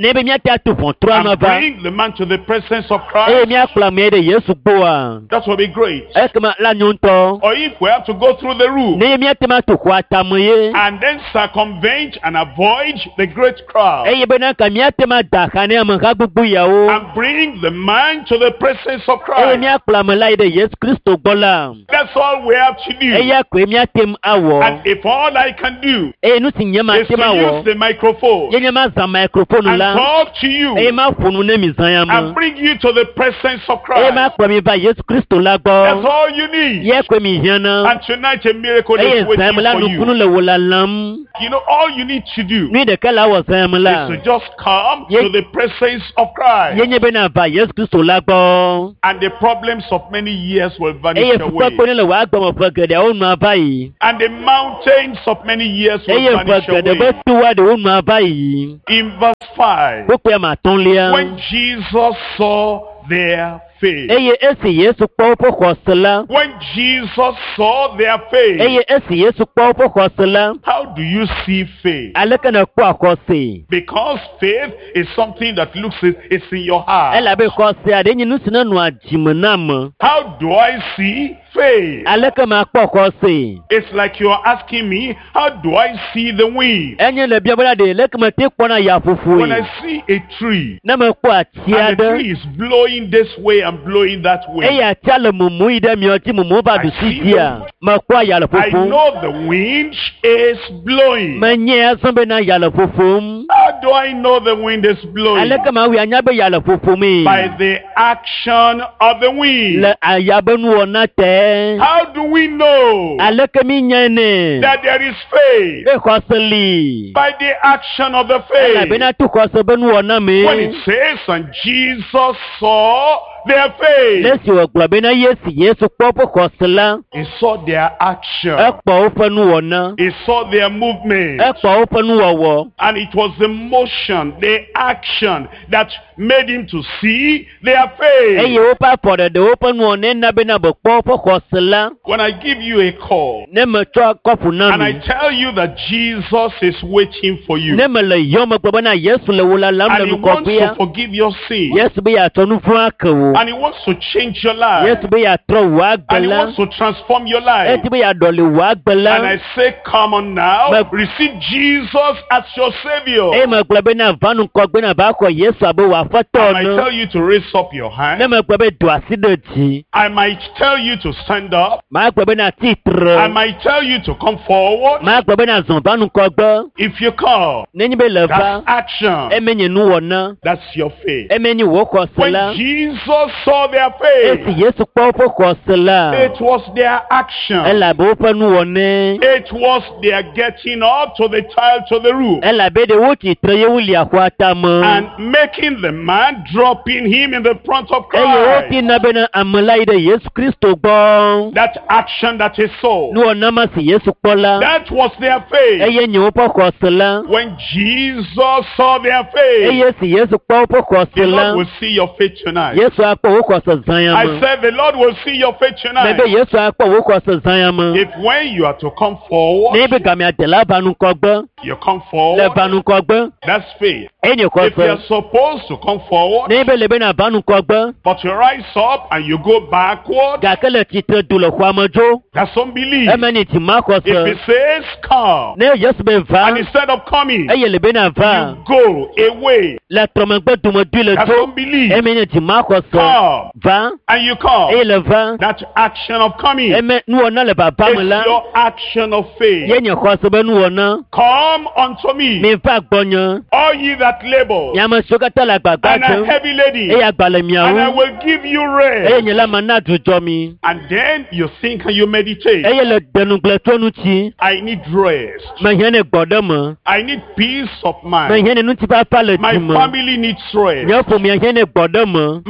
Nebe miata tu fontra and mava. bring the man to the presence of Eh Christ, miakla mede Yesu boa. that will be great. Ekma la nyonto. Or if we have to go through the roof Ne miatema tu kwata moye. and then circumvent and avoid the great crowd Eh bena ka miatema dakane amaka gugu yawo. and bring the man to the presence of Eh Christ. miakla mala de Yesu Kristo bola. That's all we have to do. Eh ya kwe miatem awo. And if all I can do Eh nu sinyama is to tema wo. use the microphone Yenye maza microphone and la. talk to you Eh ma funu ne mizanya and mo. bring you to the presence of Eh ma Christ, kwa mi ba Yesu Kristo la that's go. all you need. Ye kwe mi hiana. And tonight a miracle Eh is waiting zamla for nu kunu you. le wola lam. You know, all you need to do Ni de kala wa is zamla. to just come Ye- to the presence of Christ, Yenye bena ba Yesu Kristo la go. and the problems of many years will Eh vanish fuka away, kone le wa gba mo fagede o nu abayi. and the mountains of many years will Eh vanish fagede away. be tuwa de o nu abayi. In verse five, Ko pe ma ton lia. when Jesus saw their faith, Eh esi Yesu po po khosla. when Jesus saw their faith, Eh esi Yesu po po khosla. how do you see faith? Alaka na kwa khose. Because faith is something that looks it, it's in your heart. Ela be khose ade nyinu sina nu ajimunam. How do I see faith? Alaka ma kwa khose. It's like you're asking me, how do I see the wind? Enye le bia bala de lek ma te kona ya fufu. When I see a tree, Na ma kwa and the tiada. tree is blowing this way and blowing that Eh way, ya tiala mumu ide mi oti mumu ba du I see sidia. Ma kwa ya la I fufu. know the wind is blowing. Ma nye asambe na ya la fufu. How do I know the wind is blowing? Alaka ma wi anya be ya la fufu mi. By the action of the wind. Le ayabe nu ona te. How do we know Alaka mi nyane. that there is faith? Be khosli. By the action of the Ela faith. be na tu khose be nu ona mi. When it says, and Jesus saw their faith, Lesi wa gba be na Yesu Yesu popo khosla. he saw their action, E pa o fa nu ona. he saw their movement, E pa o fa nu wo. and it was the motion, the action that made him to see their E faith. ye o pa po de o pa nu ona na be na bo popo khosla. When I give you a call Ne me twa kofu na and I mi. tell you that Jesus is waiting for you, Ne me le yo me gba na Yesu le wola lam and le he nu wants to kopia. forgive your sin, Yesu be ya tonu fu akawo. and he wants to change your life, Yesu be ya tro wa and he gbala. wants to transform your E life. ti be ya dole wa And gbala. I say, come on now, But- receive Jesus as your Savior. E me gba be na vanu ko gbe na ba ko Yesu abe wa fato I might no. tell you to raise up your Ne hand. me gba be do aside ji. I might tell you to stand up. Ma gba be na I titre. might tell you to come forward. Ma gba be na zon vanu ko gbe. If you come, Ne ni be le that's va. E action. me ni nu wona. That's your faith. E me ni wo ko When sela. Jesus saw their E si faith, Yesu popo ko sela. it was their E action. la be o fa nu wona. It was their getting up to the tile, to the roof, E la be de wo ti tre ye wuli akwata mo. and making the man, dropping him in the front of E ye wo ti Christ. na be na amala ide Yesu Kristo gbo. That action that he saw, Nu ona ma si Yesu pola. that was their E faith. ye nyi wo po ko sela. When Jesus saw their E faith, ye si Yesu popo ko the Lord sela. will see your faith tonight. Yesu apo wo ko se zanya I mo. said the Lord will see your faith tonight. Bebe Yesu apo wo ko se zanya mo. If when you are to come forward, Ne be gami adela vanu ko gbo. you come Le forward, vanu ko gbo. that's faith. E ni ko If you se. are supposed to come forward, Ne be le be na vanu ko gbo. but you rise up and you go backward, Ga kele ti tre du le kwa mojo. that's unbelief. E me ni ti ma ko If it se. says come, Ne Yesu be va. and instead of coming, E ye le be na va. you go away, Le trome gbe du mo du le that's to. unbelief. E me ni ti ma ko se. Come, Va. and you E come. le va. That action of coming E me nu ona le baba mo is la. your action of faith. Ye nyi ko se be nu ona. Come unto me, Mi fa gbonyan. all ye that labor Ya ma so kata la gbagba and are jo. heavy laden, E ya gbale mi and I awu. will give you E ye rest. nyi la ma na dujo mi. And then you think and you meditate. E ye le denu gble tonu ti. I need rest. Ma hene gbodo mo. I need peace of Ma mind. hene nu ti pa pa le My ti mo. family needs rest. Yo fo mi hene gbodo mo. My family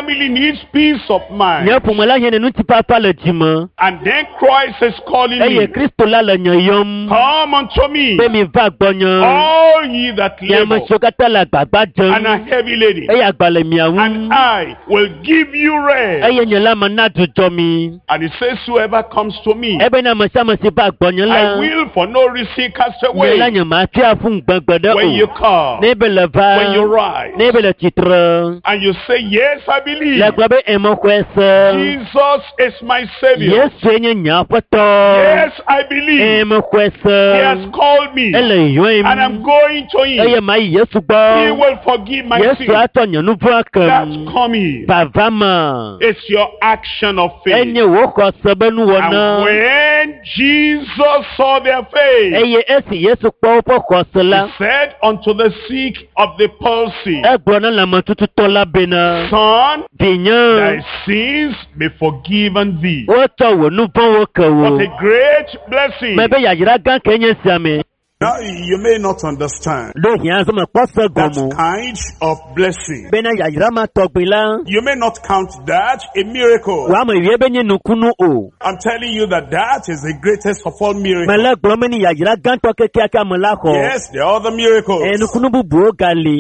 family needs peace of mind. Nyɛ pumala yɛ nenu ti papa le dzime. And then Christ is calling Eye me. Kristo la le nye yɔm. Come unto me, Be mi va gbɔnyɔ. all ye that labor Yame so kata le agbagba and are dzem. heavy laden, Eye agbale miawu. and I will give you rest. Eye nye la me na dzudzɔ mi. And it says, whoever comes to me, Ebe na me sia me si va gbɔnyɔ I la. will for no reason cast Nye away. la nye ma fia fun gbɛgbɛ ɖe When you o. come, Ne be le va. when you rise, Ne be le tsitre. and you say, yes, I believe, Le gblɔ be eme xɔe se. Jesus is my Savior. Yesu nye nye aƒetɔ. Yes, I believe. Eme xɔe He has se. called me, Ele yɔm. and I'm going to Eye him. ma yi Yesu He gbɔ. will forgive my Yesu sins. atɔ nye nu vɔ That's kem. coming. Vava ma. It's your action of faith. Enye wo xɔ se be And nuwɔna. when Jesus saw their faith, Eye esi Yesu kpɔ woƒe xɔse la. he said unto the sick of the palsy, Egblɔ na lãmetututɔ la bena. Son, thy Vinye. sins be forgiven thee. Wotsɔ wò nu vɔwo ke What wò. a great blessing. Mɛ be yayra gã ke nye sia me. Now, you may not understand Ɖo hiã zɔme kpɔ se that gɔmo. kind of blessing. Bena yayra ma tɔgbi la. You may not count that a miracle. Wa me wie be nye nukunu o. I'm telling you that that is the greatest of all Mɛ miracles. le gblɔm be ni yayra gãtɔ kekeake ame la xɔ. Yes, there are other miracles. E nukunu bubuwo gali.